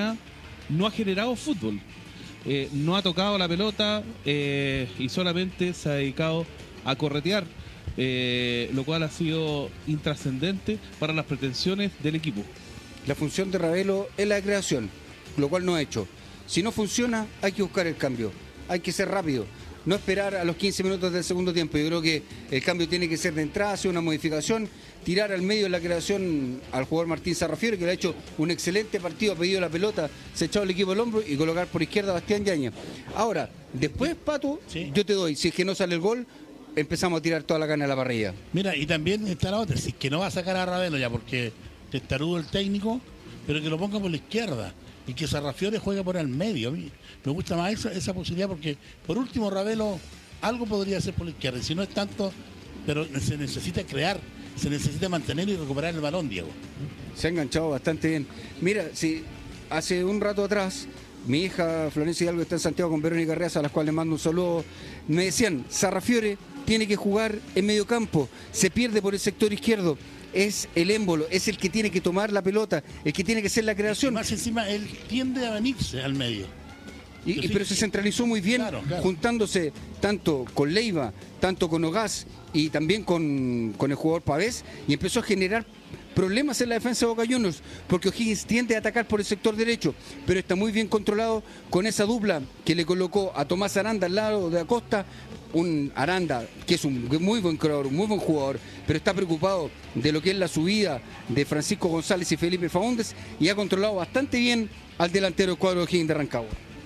fútbol. No ha tocado la pelota y solamente se ha dedicado a corretear, lo cual ha sido intrascendente para las pretensiones del equipo. La función de Ravelo es la creación, lo cual no ha hecho. Si no funciona, hay que buscar el cambio, hay que ser rápido, no esperar a los 15 minutos del segundo tiempo. Yo creo que el cambio tiene que ser de entrada, hacer una modificación, tirar al medio de la creación al jugador Martín Sarrafiore, que le ha hecho un excelente partido, ha pedido la pelota, se ha echado el equipo al hombro, y colocar por izquierda a Bastián Yáñez. Ahora, después, Pato, Sí. yo te doy, si es que no sale el gol, empezamos a tirar toda la carne a la parrilla. Mira, y también está la otra, si es que no va a sacar a Ravelo ya porque testarudo el técnico, pero que lo ponga por la izquierda y que Sarrafiore juegue por el medio. A mí me gusta más esa posibilidad porque por último Ravelo algo podría hacer por la izquierda, y si no es tanto, pero se necesita crear, se necesita mantener y recuperar el balón, Diego. Se ha enganchado bastante bien. Mira, si hace un rato atrás, mi hija Florencia Hidalgo está en Santiago con Verónica Reas, a las cuales le mando un saludo, me decían, Sarrafiore tiene que jugar en medio campo, se pierde por el sector izquierdo, es el émbolo, es el que tiene que tomar la pelota, el que tiene que hacer la creación. Más encima, él tiende a venirse al medio. Pero se centralizó muy bien, Claro. juntándose tanto con Leiva, tanto con Ogás y también con el jugador Pavés, y empezó a generar problemas en la defensa de Boca Juniors, porque O'Higgins tiende a atacar por el sector derecho, pero está muy bien controlado con esa dupla que le colocó a Tomás Aranda al lado de Acosta. Un Aranda que es un muy buen creador, un muy buen jugador, pero está preocupado de lo que es la subida de Francisco González y Felipe Faúndez, y ha controlado bastante bien al delantero del cuadro de O'Higgins de Rancagua.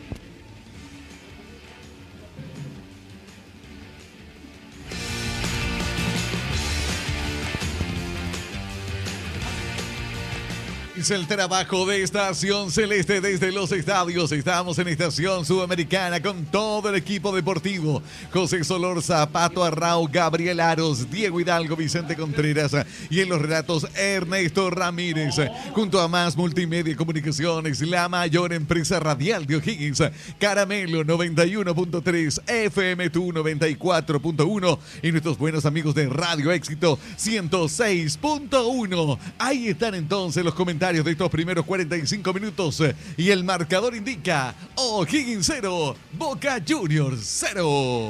Es el trabajo de Estación Celeste desde los estadios. Estamos en Estación Sudamericana con todo el equipo deportivo. José Solorza, Pato Arrau, Gabriel Aros, Diego Hidalgo, Vicente Contreras y en los relatos Ernesto Ramírez. Junto a Más Multimedia y Comunicaciones, la mayor empresa radial de O'Higgins, Caramelo 91.3, FM2 94.1 y nuestros buenos amigos de Radio Éxito 106.1. Ahí están entonces los comentarios de estos primeros 45 minutos y el marcador indica O'Higgins 0, Boca Juniors 0.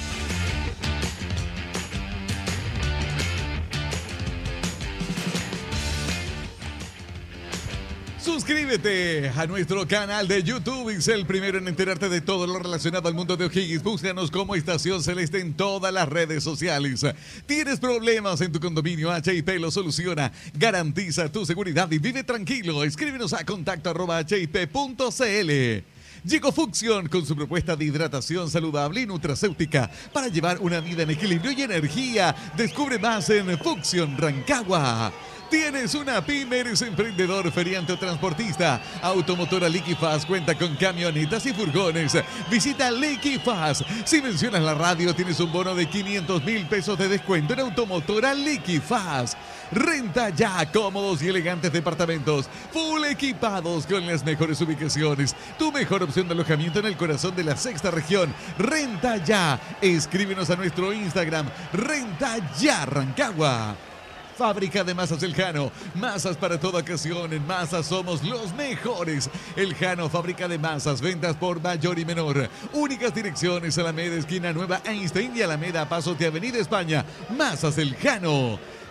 Suscríbete a nuestro canal de YouTube y sé el primero en enterarte de todo lo relacionado al mundo de O'Higgins. Búscanos como Estación Celeste en todas las redes sociales. ¿Tienes problemas en tu condominio? HIP lo soluciona. Garantiza tu seguridad y vive tranquilo. Escríbenos a contacto@hip.cl. Llegó Fucsion con su propuesta de hidratación saludable y nutracéutica para llevar una vida en equilibrio y energía. Descubre más en Fucsion Rancagua. ¿Tienes una pyme, eres emprendedor, feriante o transportista? Automotora Liquifast cuenta con camionetas y furgones. Visita Liquifast. Si mencionas la radio, tienes un bono de 500,000 pesos de descuento en Automotora Liquifast. Renta ya cómodos y elegantes departamentos, full equipados con las mejores ubicaciones. Tu mejor opción de alojamiento en el corazón de la sexta región. Renta ya. Escríbenos a nuestro Instagram, Renta ya Rancagua. Fábrica de Masas El Jano. Masas para toda ocasión. En Masas somos los mejores. El Jano, fábrica de masas. Ventas por mayor y menor. Únicas direcciones: Alameda, esquina Nueva Einstein, y Alameda, Paso de Avenida España. Masas El Jano.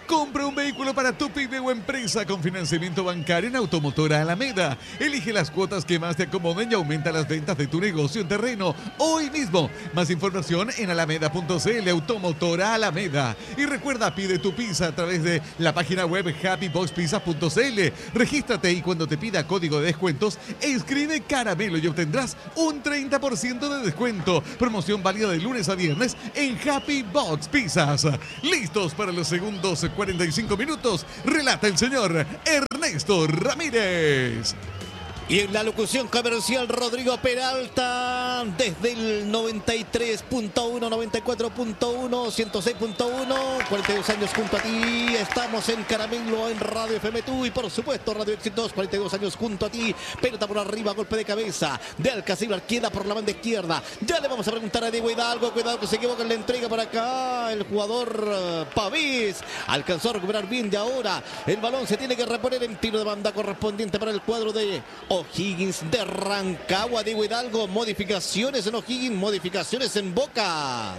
Compra un vehículo para tu pyme o empresa con financiamiento bancario en Automotora Alameda. Elige las cuotas que más te acomoden y aumenta las ventas de tu negocio en terreno hoy mismo. Más información en alameda.cl, Automotora Alameda. Y recuerda, pide tu pizza a través de la página web happyboxpizza.cl. Regístrate y cuando te pida código de descuentos, escribe caramelo y obtendrás un 30% de descuento. Promoción válida de lunes a viernes en Happy Box Pizzas. Listos para los segundos 45 minutos. Relata el señor Ernesto Ramírez. Y en la locución comercial, Rodrigo Peralta, desde el 93.1, 94.1, 106.1, 42 años junto a ti. Estamos en Caramelo, en Radio FM Tú y por supuesto Radio Éxitos, 42 años junto a ti. Pelota por arriba, golpe de cabeza de Alcacíbar, queda por la banda izquierda. Ya le vamos a preguntar a Diego Hidalgo, cuidado que se equivoca en la entrega por acá. El jugador Pavés alcanzó a recuperar bien y ahora el balón se tiene que reponer en tiro de banda correspondiente para el cuadro de O'Higgins de Rancagua. Diego Hidalgo, modificaciones en O'Higgins, modificaciones en Boca.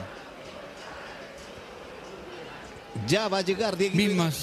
Ya va a llegar Diego.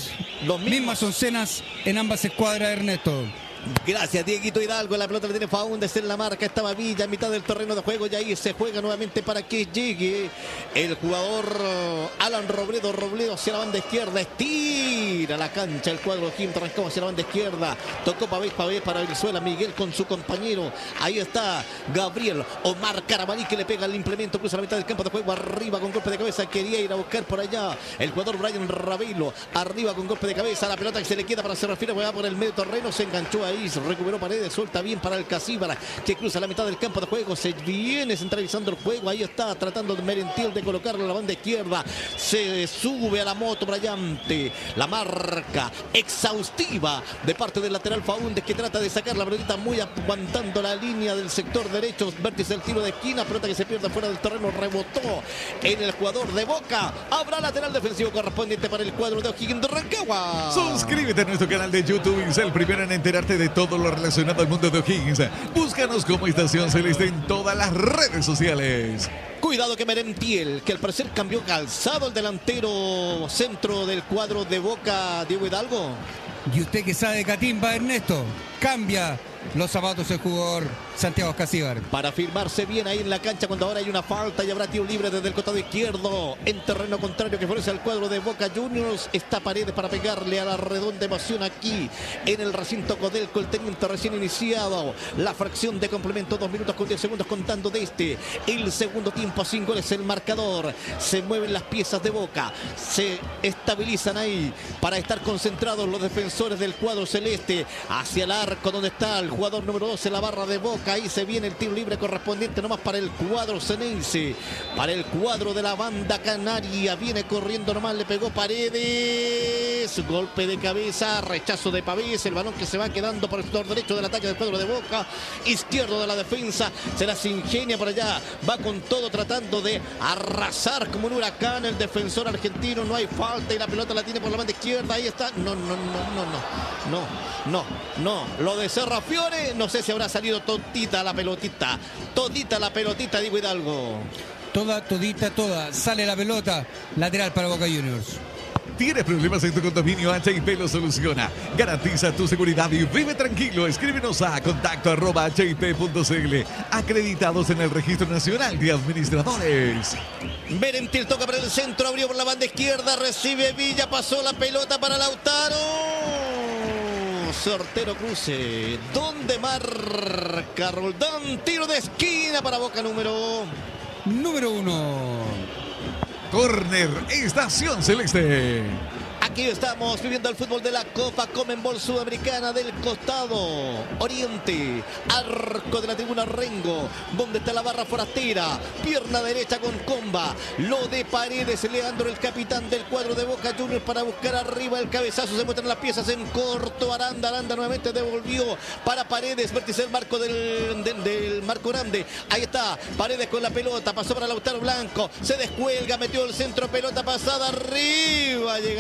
Mismas oncenas en ambas escuadras, Ernesto. Gracias, Dieguito Hidalgo. La pelota la tiene Faúndez en la marca. Estaba Villa en mitad del terreno de juego y ahí se juega nuevamente para que llegue el jugador Alan Robledo. Robledo hacia la banda izquierda. Estira la cancha el cuadro Jim Rancagua hacia la banda izquierda. Tocó Pavés para Venezuela. Miguel con su compañero. Ahí está Gabriel Omar Carabalí que le pega el implemento. Cruza la mitad del campo de juego. Arriba con golpe de cabeza. Quería ir a buscar por allá el jugador Brian Ravelo. Arriba con golpe de cabeza. La pelota que se le queda para se refiere. Va por el medio terreno. Se enganchó ahí. Recuperó Paredes, suelta bien para Alcacíbar que cruza la mitad del campo de juego, se viene centralizando el juego, ahí está tratando de Merentiel de colocarlo a la banda izquierda, se sube a la moto Brillante, la marca exhaustiva de parte del lateral Faúndez que trata de sacar la pelota muy aguantando la línea del sector derecho, vértice del tiro de esquina, pelota que se pierde fuera del terreno, rebotó en el jugador de Boca, habrá lateral defensivo correspondiente para el cuadro de O'Higgins de Rancagua. Suscríbete a nuestro canal de YouTube y sé el primero en enterarte de todo lo relacionado al mundo de O'Higgins. Búscanos como Estación Celeste en todas las redes sociales. Cuidado que Merentiel, que al parecer cambió calzado el delantero centro del cuadro de Boca, Diego Hidalgo. Y usted que sabe de catimba, Ernesto, cambia los zapatos el jugador Santiago Alcacíbar. Para firmarse bien ahí en la cancha cuando ahora hay una falta y habrá tiro libre desde el costado izquierdo. En terreno contrario que favorece al cuadro de Boca Juniors. Está Paredes para pegarle a la redonda emoción aquí en el recinto Codelco. El teniente recién iniciado. La fracción de complemento, 2 minutos con 10 segundos contando de el segundo tiempo, 5 goles el marcador. Se mueven las piezas de Boca. Se estabilizan ahí para estar concentrados los defensores del cuadro celeste. Hacia el arco donde está el jugador número 12, la barra de Boca. Ahí se viene el tiro libre correspondiente nomás para el cuadro ceneice. Para el cuadro de la banda canaria. Viene corriendo nomás, le pegó Paredes. Golpe de cabeza, rechazo de Pavés. El balón que se va quedando por el sector derecho del ataque del cuadro de Boca. Izquierdo de la defensa. Se las ingenia por allá. Va con todo tratando de arrasar como un huracán el defensor argentino. No hay falta y la pelota la tiene por la banda izquierda. Ahí está. No. Lo de Serrafiore, no sé si habrá salido todita la pelotita. Todita la pelotita, Diego Hidalgo. Toda. Sale la pelota. Lateral para Boca Juniors. ¿Tienes problemas en tu condominio? HIP lo soluciona. Garantiza tu seguridad y vive tranquilo. Escríbenos a contacto@hip.cl. Acreditados en el Registro Nacional de Administradores. Merentiel toca para el centro, abrió por la banda izquierda, recibe Villa, pasó la pelota para Lautaro. Sortero cruce. ¿Dónde marca Roldán? Tiro de esquina para Boca número 1. Córner, Estación Celeste. Aquí estamos viviendo el fútbol de la Copa Conmebol Sudamericana del costado oriente, arco de la tribuna Rengo, donde está la barra forastera, pierna derecha con comba, lo de Paredes, Leandro, el capitán del cuadro de Boca Juniors para buscar arriba el cabezazo, se muestran las piezas en corto, Aranda nuevamente devolvió para Paredes, vértice del marco del marco grande, ahí está, Paredes con la pelota, pasó para Lautaro Blanco, se descuelga, metió el centro, pelota pasada, arriba, llegaba Santiago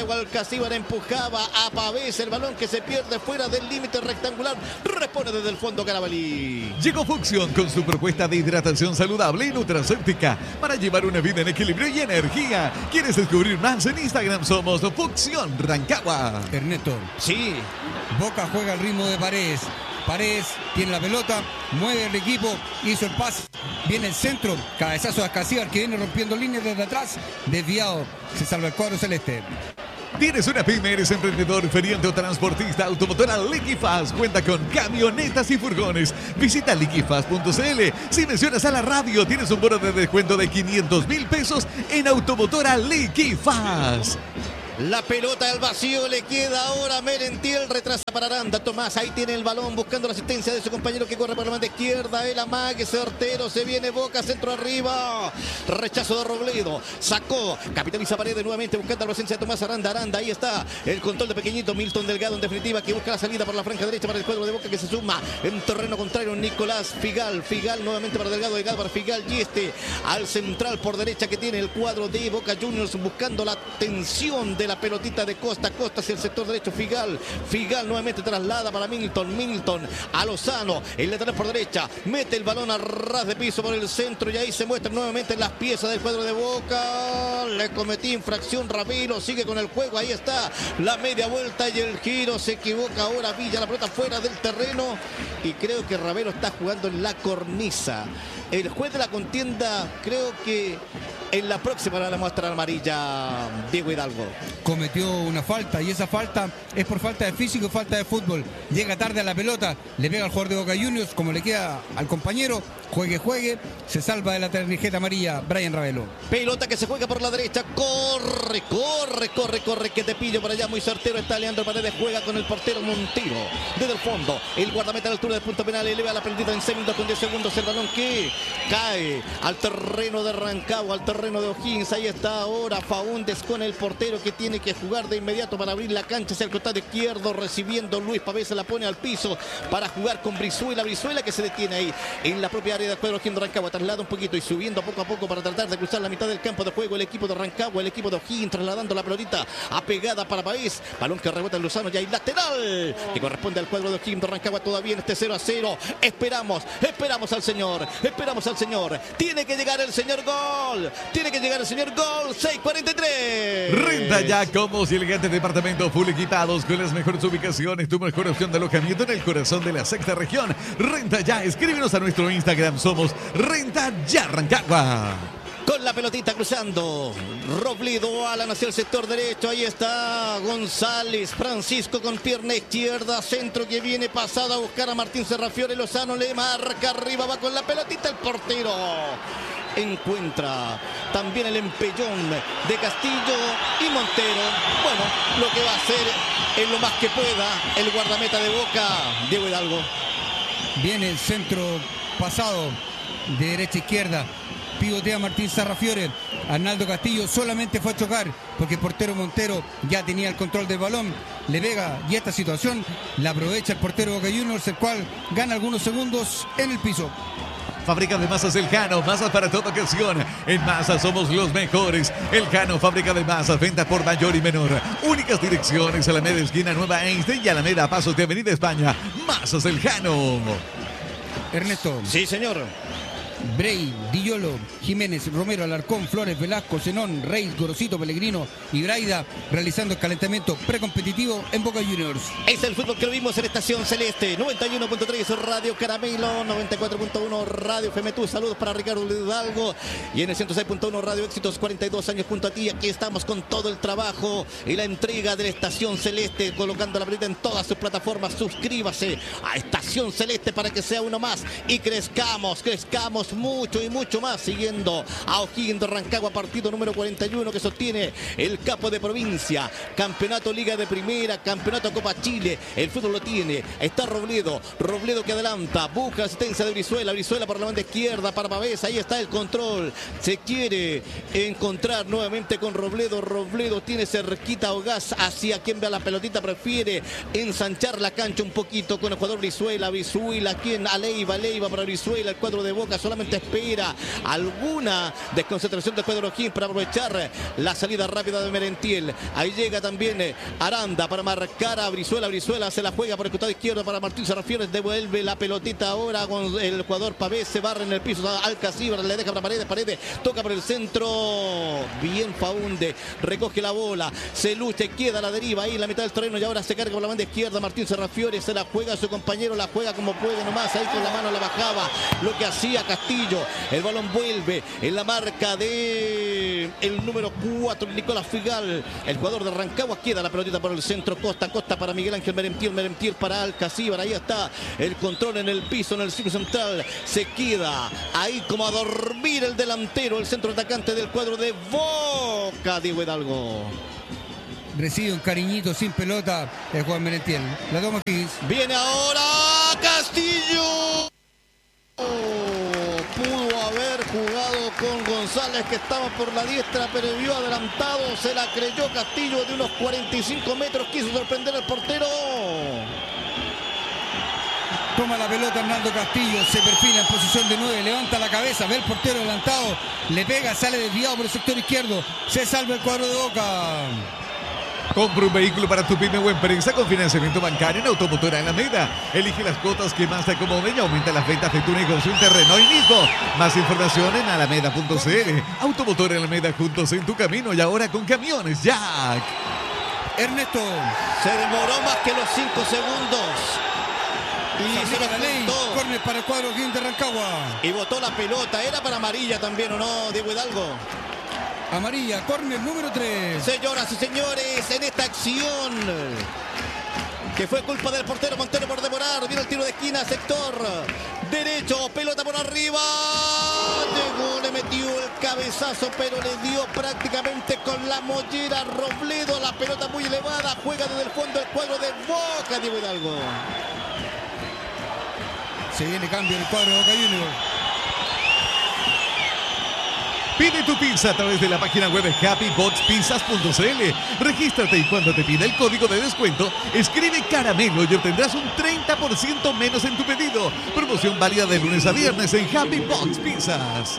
Santiago Alcacíbar empujaba a Pavés, el balón que se pierde fuera del límite rectangular, responde desde el fondo Carabalí. Llegó Fucsion con su propuesta de hidratación saludable y nutracéutica para llevar una vida en equilibrio y energía. ¿Quieres descubrir más? En Instagram somos Fucsion Rancagua. Ernesto. Sí. Boca juega al ritmo de Paredes. Paredes tiene la pelota, mueve el equipo, hizo el pase, viene el centro, cabezazo de Ascasíbar que viene rompiendo líneas desde atrás, desviado, se salva el cuadro celeste. ¿Tienes una pyme? ¿Eres emprendedor, feriante o transportista? Automotora Liquifast cuenta con camionetas y furgones. Visita liquifast.cl. Si mencionas a la radio, tienes un bono de descuento de 500,000 pesos en Automotora Liquifast. La pelota al vacío le queda ahora Merentiel, retrasa para Aranda. Tomás ahí tiene el balón buscando la asistencia de su compañero que corre por la banda izquierda. El amague certero, se viene Boca, centro arriba. Rechazo de Robledo, sacó, capitaliza Paredes nuevamente buscando la presencia de Tomás Aranda. Aranda, ahí está el control de pequeñito Milton Delgado en definitiva que busca la salida por la franja derecha para el cuadro de Boca que se suma en terreno contrario. Nicolás Figal, Figal nuevamente para Delgado, Delgado para Figal y al central por derecha que tiene el cuadro de Boca Juniors buscando la tensión de la pelotita de Costa, Costa hacia el sector derecho, Figal nuevamente traslada para Milton a Lozano, el lateral por derecha, mete el balón a ras de piso por el centro y ahí se muestran nuevamente las piezas del cuadro de Boca, le cometí infracción Ramiro, sigue con el juego, ahí está la media vuelta y el giro, se equivoca ahora Villa, la pelota fuera del terreno y creo que Ravelo está jugando en la cornisa. El juez de la contienda creo que en la próxima le muestra amarilla Diego Hidalgo. Cometió una falta y esa falta es por falta de físico y falta de fútbol. Llega tarde a la pelota, le pega al jugador de Boca Juniors como le queda al compañero. Juegue, se salva de la tarjeta amarilla Brian Ravelo. Pelota que se juega por la derecha, corre, que te pillo por allá, muy certero está Leandro Paredes, juega con el portero Montero, desde el fondo, el guardameta a la altura del punto penal, eleva la pelotita en segundos con 10 segundos, el balón que cae al terreno de Rancagua, al terreno de O'Higgins, ahí está ahora Faúndez con el portero que tiene que jugar de inmediato para abrir la cancha hacia el costado izquierdo, recibiendo Luis Pavés, se la pone al piso para jugar con Brizuela que se detiene ahí en la propia área del cuadro de Rancagua, traslada un poquito y subiendo poco a poco para tratar de cruzar la mitad del campo de juego el equipo de Rancagua, el equipo de O'Higgins trasladando la pelotita apegada para Pavés, balón que rebota en Lozano y hay lateral que corresponde al cuadro de O'Higgins de Rancagua todavía en este 0-0, esperamos al señor, tiene que llegar el señor gol, 6:43. Renta Ya, cómodos y elegantes departamentos full equipados con las mejores ubicaciones, tu mejor opción de alojamiento en el corazón de la sexta región. Renta Ya, escríbenos a nuestro Instagram, somos Renta Ya Rancagua. Con la pelotita cruzando, Robledo Alan hacia el sector derecho, ahí está González, Francisco con pierna izquierda, centro que viene pasado a buscar a Martín Serrafiore, Lozano le marca arriba, va con la pelotita el portero. Encuentra también el empellón de Castillo y Montero. Bueno, lo que va a hacer es lo más que pueda el guardameta de Boca, Diego Hidalgo. Viene el centro pasado de derecha a izquierda. Pivotea Martín Serrafiore. Arnaldo Castillo solamente fue a chocar porque el portero Montero ya tenía el control del balón. Le pega y esta situación la aprovecha el portero Boca Juniors, el cual gana algunos segundos en el piso. Fábrica de masas El Jano, masas para toda ocasión. En masas somos los mejores. El Jano, fábrica de masas, venta por mayor y menor. Únicas direcciones: Alameda esquina Nueva Einstein y Alameda Pasos de Avenida España. Masas El Jano. Ernesto. Sí, señor. Brey, Dillolo, Jiménez, Romero, Alarcón, Flores, Velasco, Zenón, Reis, Gorosito, Pellegrino y Braida realizando el calentamiento precompetitivo en Boca Juniors. Es el fútbol que lo vimos en Estación Celeste, 91.3 Radio Caramelo, 94.1 Radio FMTU. Saludos para Ricardo Hidalgo y en el 106.1 Radio Éxitos, 42 años junto a ti. Aquí estamos con todo el trabajo y la entrega de la Estación Celeste, colocando la pelota en todas sus plataformas. Suscríbase a Estación Celeste para que sea uno más y crezcamos mucho y mucho más, siguiendo a O'Higgins de Rancagua, partido número 41 que sostiene el capo de provincia, campeonato Liga de Primera, campeonato Copa Chile, el fútbol lo tiene, está Robledo que adelanta, busca la asistencia de Brizuela por la banda izquierda para Pavés, ahí está el control, se quiere encontrar nuevamente con Robledo tiene cerquita a Ogaz, hacia quien vea la pelotita, prefiere ensanchar la cancha un poquito con el jugador Brizuela, quien Aleiva para Brizuela, el cuadro de Boca solamente solamente espera alguna desconcentración del cuadro O'Higgins para aprovechar la salida rápida de Merentiel. Ahí llega también Aranda para marcar a Brizuela. Brizuela se la juega por el costado izquierdo para Martín Serrafiones. Devuelve la pelotita ahora con el jugador Pavés. Se barra en el piso. Alcacíbar le deja para Paredes. Paredes toca por el centro. Bien Faunde. Recoge la bola. Se lucha y queda a la deriva ahí en la mitad del terreno. Y ahora se carga por la banda izquierda. Martín Serrafiones se la juega a su compañero. La juega como puede nomás. Ahí con la mano la bajaba. Lo que hacía Castillo. El balón vuelve en la marca de el número 4, Nicolás Figal. El jugador de Rancagua. Queda la pelotita por el centro. Costa para Miguel Ángel Merentiel. Merentiel para Alcacíbar. Ahí está el control en el piso, en el círculo central. Se queda ahí como a dormir el delantero, el centro atacante del cuadro de Boca, Diego Hidalgo. Recibe un cariñito sin pelota el Juan Merentiel. La toma Higgins. Viene ahora Castillo. Pudo haber jugado con González, que estaba por la diestra, pero vio adelantado. Se la creyó Castillo de unos 45 metros. Quiso sorprender al portero. Toma la pelota Hernando Castillo, se perfila en posición de 9, levanta la cabeza, ve el portero adelantado, le pega, sale desviado por el sector izquierdo, se salva el cuadro de Boca. Compra un vehículo para tu pyme o empresa con financiamiento bancario en Automotora Alameda. Elige las cuotas que más te acomoden y aumenta las ventas de tu negocio en terreno hoy mismo. Más información en alameda.cl. Automotora Alameda, juntos en tu camino, y ahora con camiones Jack. Ernesto. Se demoró más que los 5 segundos. Y se la ley, lo córner para el cuadro de Rancagua. Y botó la pelota. ¿Era para amarilla también o no, Diego Hidalgo? Amarilla, córner número 3. Señoras y señores, en esta acción que fue culpa del portero Montero por demorar. Viene el tiro de esquina, sector derecho, pelota por arriba. Llegó, le metió el cabezazo, pero le dio prácticamente con la mollera Robledo. La pelota muy elevada, juega desde el fondo el cuadro de Boca, Diego Hidalgo. Se viene cambio en el cuadro de Boca Juniors. Pide tu pizza a través de la página web happyboxpizzas.cl. Regístrate y cuando te pida el código de descuento, escribe caramelo y obtendrás un 30% menos en tu pedido. Promoción válida de lunes a viernes en Happy Box Pizzas.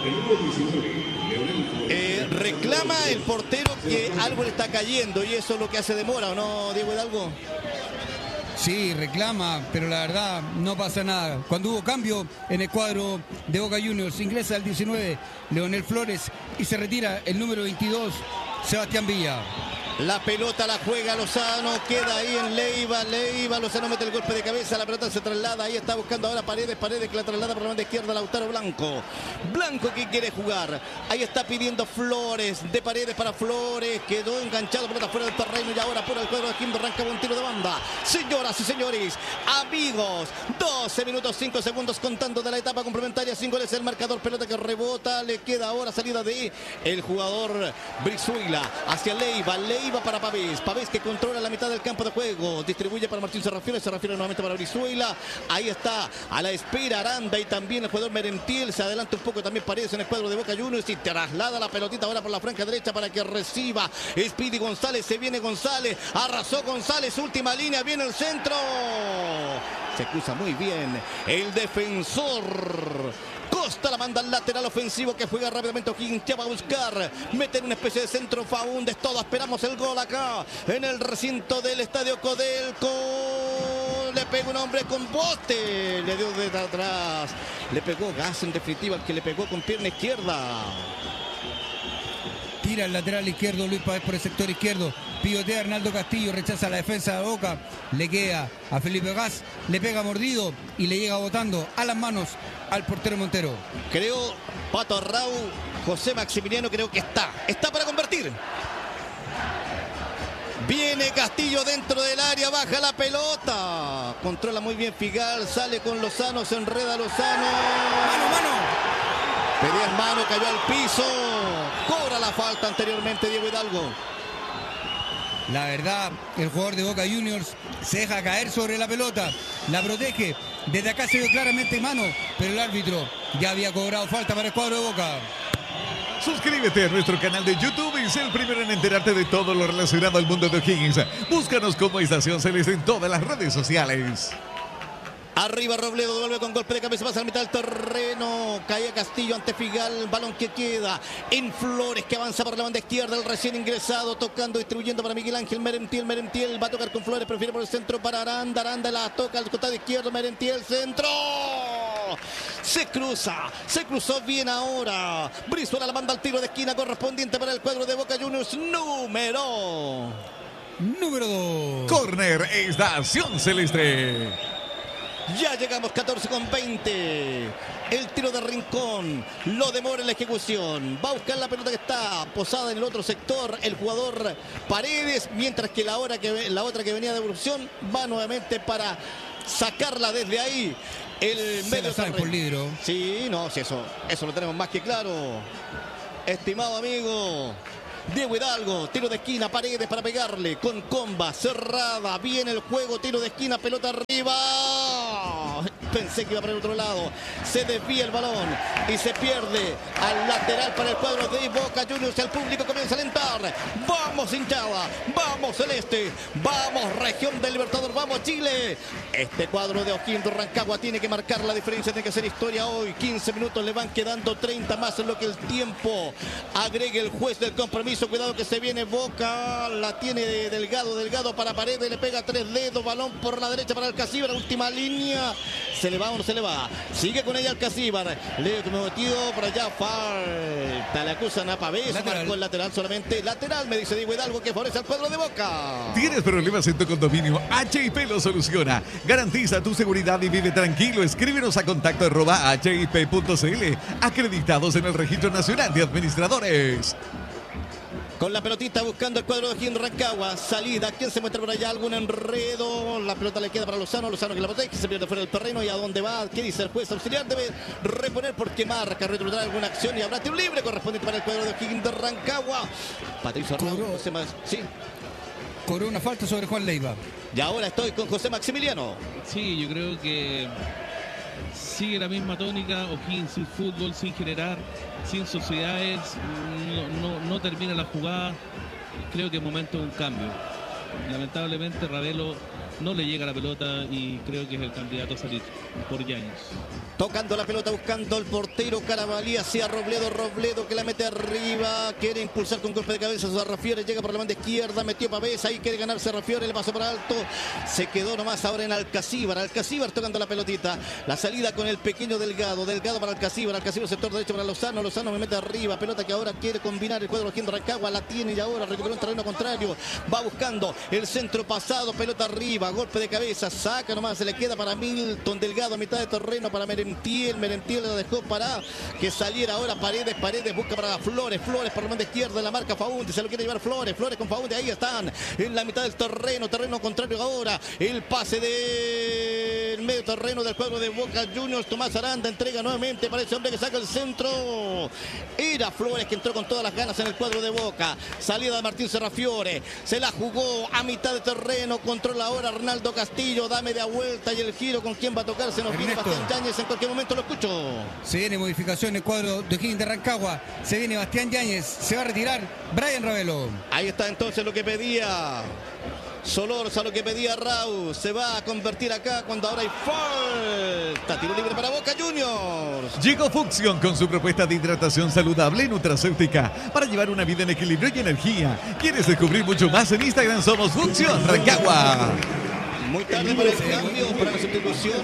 Reclama el portero que algo le está cayendo y eso es lo que hace demora, ¿o no, Diego Hidalgo? Sí, reclama, pero la verdad no pasa nada. Cuando hubo cambio en el cuadro de Boca Juniors, ingresa el 19 Leonel Flores y se retira el número 22 Sebastián Villa. La pelota la juega Lozano, queda ahí en Leiva, Lozano mete el golpe de cabeza, la pelota se traslada, ahí está buscando ahora Paredes que la traslada por la banda izquierda, Lautaro Blanco que quiere jugar, ahí está pidiendo Flores, de Paredes para Flores, quedó enganchado, pelota fuera del terreno y ahora por el cuadro de Quimbo arranca un tiro de banda. Señoras y señores, amigos, 12 minutos 5 segundos contando de la etapa complementaria, 5 goles el marcador, pelota que rebota, le queda ahora salida de el jugador Brizuela hacia Leiva para Pavés que controla la mitad del campo de juego, distribuye para Martín Serrafiones nuevamente para Brizuela, ahí está a la espera Aranda y también el jugador Merentiel, se adelanta un poco también Paredes en el cuadro de Boca Juniors y traslada la pelotita ahora por la franja derecha para que reciba Speedy González, se viene González, arrasó González, última línea, viene el centro, se cruza muy bien el defensor Costa, la manda al lateral ofensivo que juega rápidamente O'Higgins, ya va a buscar, mete en una especie de centro Faúndez, todos esperamos el gol acá en el recinto del Estadio Codelco, le pegó un hombre con bote, le dio desde atrás, le pegó gas en definitiva, el que le pegó con pierna izquierda. Tira el lateral izquierdo Luis Pavés por el sector izquierdo. Pivotea Arnaldo Castillo, rechaza la defensa de Boca. Le queda a Felipe Gas, le pega mordido y le llega botando a las manos al portero Montero. Creo, Pato Arrau, José Maximiliano creo que está para convertir. Viene Castillo dentro del área, baja la pelota. Controla muy bien Figal, sale con Lozano, se enreda Lozano. Mano. Pedía en mano, cayó al piso. Cobra la falta anteriormente Diego Hidalgo. La verdad, el jugador de Boca Juniors se deja caer sobre la pelota. La protege. Desde acá se vio claramente mano, pero el árbitro ya había cobrado falta para el cuadro de Boca. Suscríbete a nuestro canal de YouTube y sé el primero en enterarte de todo lo relacionado al mundo de O'Higgins. Búscanos como Estación Celeste en todas las redes sociales. Arriba Robledo, devuelve con golpe de cabeza, pasa a la mitad del terreno. Cae Castillo ante Figal, balón que queda en Flores, que avanza por la banda izquierda, el recién ingresado, tocando, distribuyendo para Miguel Ángel Merentiel. Merentiel va a tocar con Flores, prefiere por el centro para Aranda. Aranda la toca al costado izquierdo, Merentiel, centro. Se cruzó bien ahora. Brizuela la manda al tiro de esquina correspondiente para el cuadro de Boca Juniors, número 2. Corner, estación celeste. Ya llegamos 14:20. El tiro de Rincón lo demora en la ejecución. Va a buscar la pelota que está posada en el otro sector el jugador Paredes, mientras que la otra que venía de evolución va nuevamente para sacarla desde ahí. El Se medio la saben por libro. Sí, no, sí, eso lo tenemos más que claro. Estimado amigo Diego Hidalgo, tiro de esquina, Paredes para pegarle, con comba, cerrada, viene el juego, tiro de esquina, pelota arriba. Pensé que iba para el otro lado, se desvía el balón y se pierde al lateral para el cuadro de Boca Juniors. El público comienza a alentar. Vamos hinchada, vamos celeste, vamos región del Libertador, vamos Chile. Este cuadro de O'Higgins de Rancagua tiene que marcar la diferencia, tiene que hacer historia hoy. 15 minutos, le van quedando 30 más en lo que el tiempo agregue el juez del compromiso. Cuidado que se viene Boca, la tiene Delgado para Paredes, le pega 3 dedos, balón por la derecha para Alcacíbar, última línea, se le va o no se le va, sigue con ella Alcacíbar, le metido por allá, falta, le acusan a Pavés, marcó el lateral solamente, lateral me dice Diego Hidalgo, que favorece al cuadro de Boca. ¿Tienes problemas en tu condominio? HIP lo soluciona. Garantiza tu seguridad y vive tranquilo. Escríbenos a contacto@hip.cl. Acreditados en el Registro Nacional de Administradores. Con la pelotita buscando el cuadro de O'Higgins Rancagua. Salida. ¿Quién se muestra por allá? ¿Algún enredo? La pelota le queda para Lozano. Lozano que la protege. Se pierde fuera del terreno. ¿Y a dónde va? ¿Qué dice el juez auxiliar? Debe reponer porque marca. Retroceder alguna acción. Y habrá tiro libre correspondiente para el cuadro de O'Higgins de Rancagua. Patricio Arnau. José Más. Sí. Cobró una falta sobre Juan Leiva. Y ahora estoy con José Maximiliano. Sí, yo creo que sigue la misma tónica. O'Higgins sin fútbol, sin generar, sin sociedades, no termina la jugada. Creo que es momento de un cambio. Lamentablemente Ravelo no le llega la pelota y creo que es el candidato a salir por Yáñez. Tocando la pelota, buscando el portero Carabalí hacia Robledo que la mete arriba, quiere impulsar con golpe de cabeza a Sarrafiore, llega por la banda izquierda, metió Pavés, ahí quiere ganar Sarrafiore, le pasó por alto, se quedó nomás ahora en Alcacíbar tocando la pelotita, la salida con el pequeño Delgado para Alcacíbar sector derecho para Lozano me mete arriba, pelota que ahora quiere combinar el cuadro de Rancagua, la tiene y ahora recuperó en terreno contrario, va buscando el centro pasado, pelota arriba, golpe de cabeza, saca nomás, se le queda para Milton Delgado a mitad de terreno para Merentiel la dejó para que saliera ahora Paredes busca para Flores por la banda izquierda, la marca Faúndez, se lo quiere llevar Flores con Faúndez, ahí están en la mitad del terreno contrario ahora, el pase del medio terreno del cuadro de Boca Juniors, Tomás Aranda entrega nuevamente para ese hombre que saca el centro, era Flores que entró con todas las ganas en el cuadro de Boca, salida de Martín Serrafiore, se la jugó a mitad de terreno, controla ahora Arnaldo Castillo, da media vuelta y el giro con quién va a tocar, se nos viene Bastián Yáñez, en cualquier momento lo escucho. Se viene modificación en el cuadro de O'Higgins de Rancagua, se viene Bastián Yáñez, se va a retirar Brian Ravelo. Ahí está entonces lo que pedía Solorza, lo que pedía Rau, se va a convertir acá cuando ahora hay falta, tiro libre para Boca Juniors. Llegó Fucsion con su propuesta de hidratación saludable y nutracéutica para llevar una vida en equilibrio y energía. ¿Quieres descubrir mucho más? En Instagram somos Fucsion Rancagua. Muy tarde para el cambio, para la sustitución.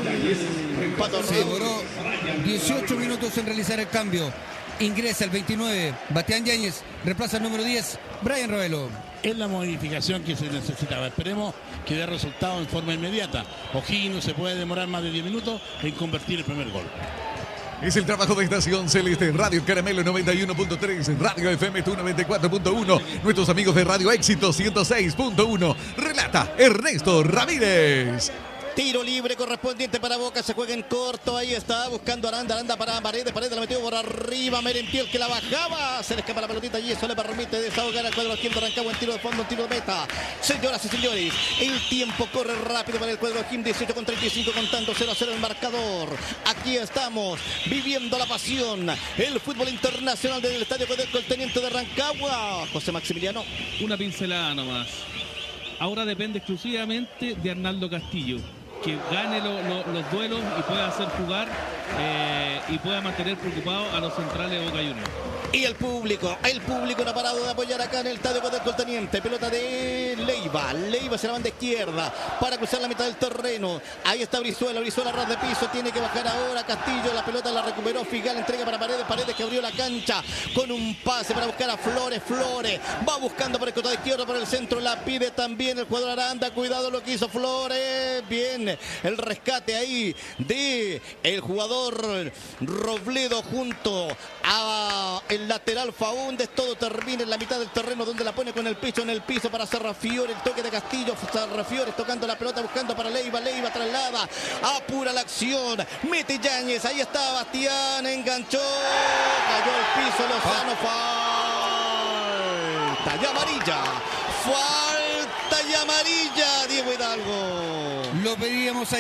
Se demoró 18 minutos en realizar el cambio. Ingresa el 29, Bastián Yáñez, reemplaza el número 10, Brian Ravelo. Es la modificación que se necesitaba. Esperemos que dé resultado en forma inmediata. O'Higgins no se puede demorar más de 10 minutos en convertir el primer gol. Es el trabajo de Estación Celeste en Radio Caramelo 91.3, en Radio FM Tu 94.1, nuestros amigos de Radio Éxito 106.1. Relata Ernesto Ramírez. Tiro libre correspondiente para Boca, se juega en corto, ahí está, buscando Aranda para Paredes la metió por arriba, Merentiel que la bajaba, se le escapa la pelotita y eso le permite desahogar al cuadro de Rancagua en tiro de fondo, en tiro de meta. Señoras y señores, el tiempo corre rápido para el cuadro de 18:35, contando 0-0 el marcador. Aquí estamos, viviendo la pasión, el fútbol internacional del Estadio Codelco, el teniente de Rancagua, José Maximiliano. Una pincelada nomás. Ahora depende exclusivamente de Arnaldo Castillo. que gane los duelos y pueda hacer jugar y pueda mantener preocupado a los centrales de Boca Juniors. Y el público no ha parado de apoyar acá en el estadio del Colteniente. Pelota de Leiva se la banda izquierda para cruzar la mitad del terreno. Ahí está Brizuela a ras de piso, tiene que bajar ahora Castillo, la pelota la recuperó Figal, entrega para Paredes que abrió la cancha con un pase para buscar a Flores va buscando por el costado izquierdo, por el centro la pide también el jugador Aranda, cuidado lo que hizo Flores, bien el rescate ahí de el jugador Robledo junto a el lateral Faúndez. Todo termina en la mitad del terreno donde la pone con el pecho en el piso para Serrafiore, el toque de Castillo, Serrafiore tocando la pelota buscando para Leiva traslada, apura la acción, mete Yáñez, ahí está Bastián, enganchó, cayó al piso Lozano, falta y amarilla, Diego Hidalgo. Lo pedíamos ahí.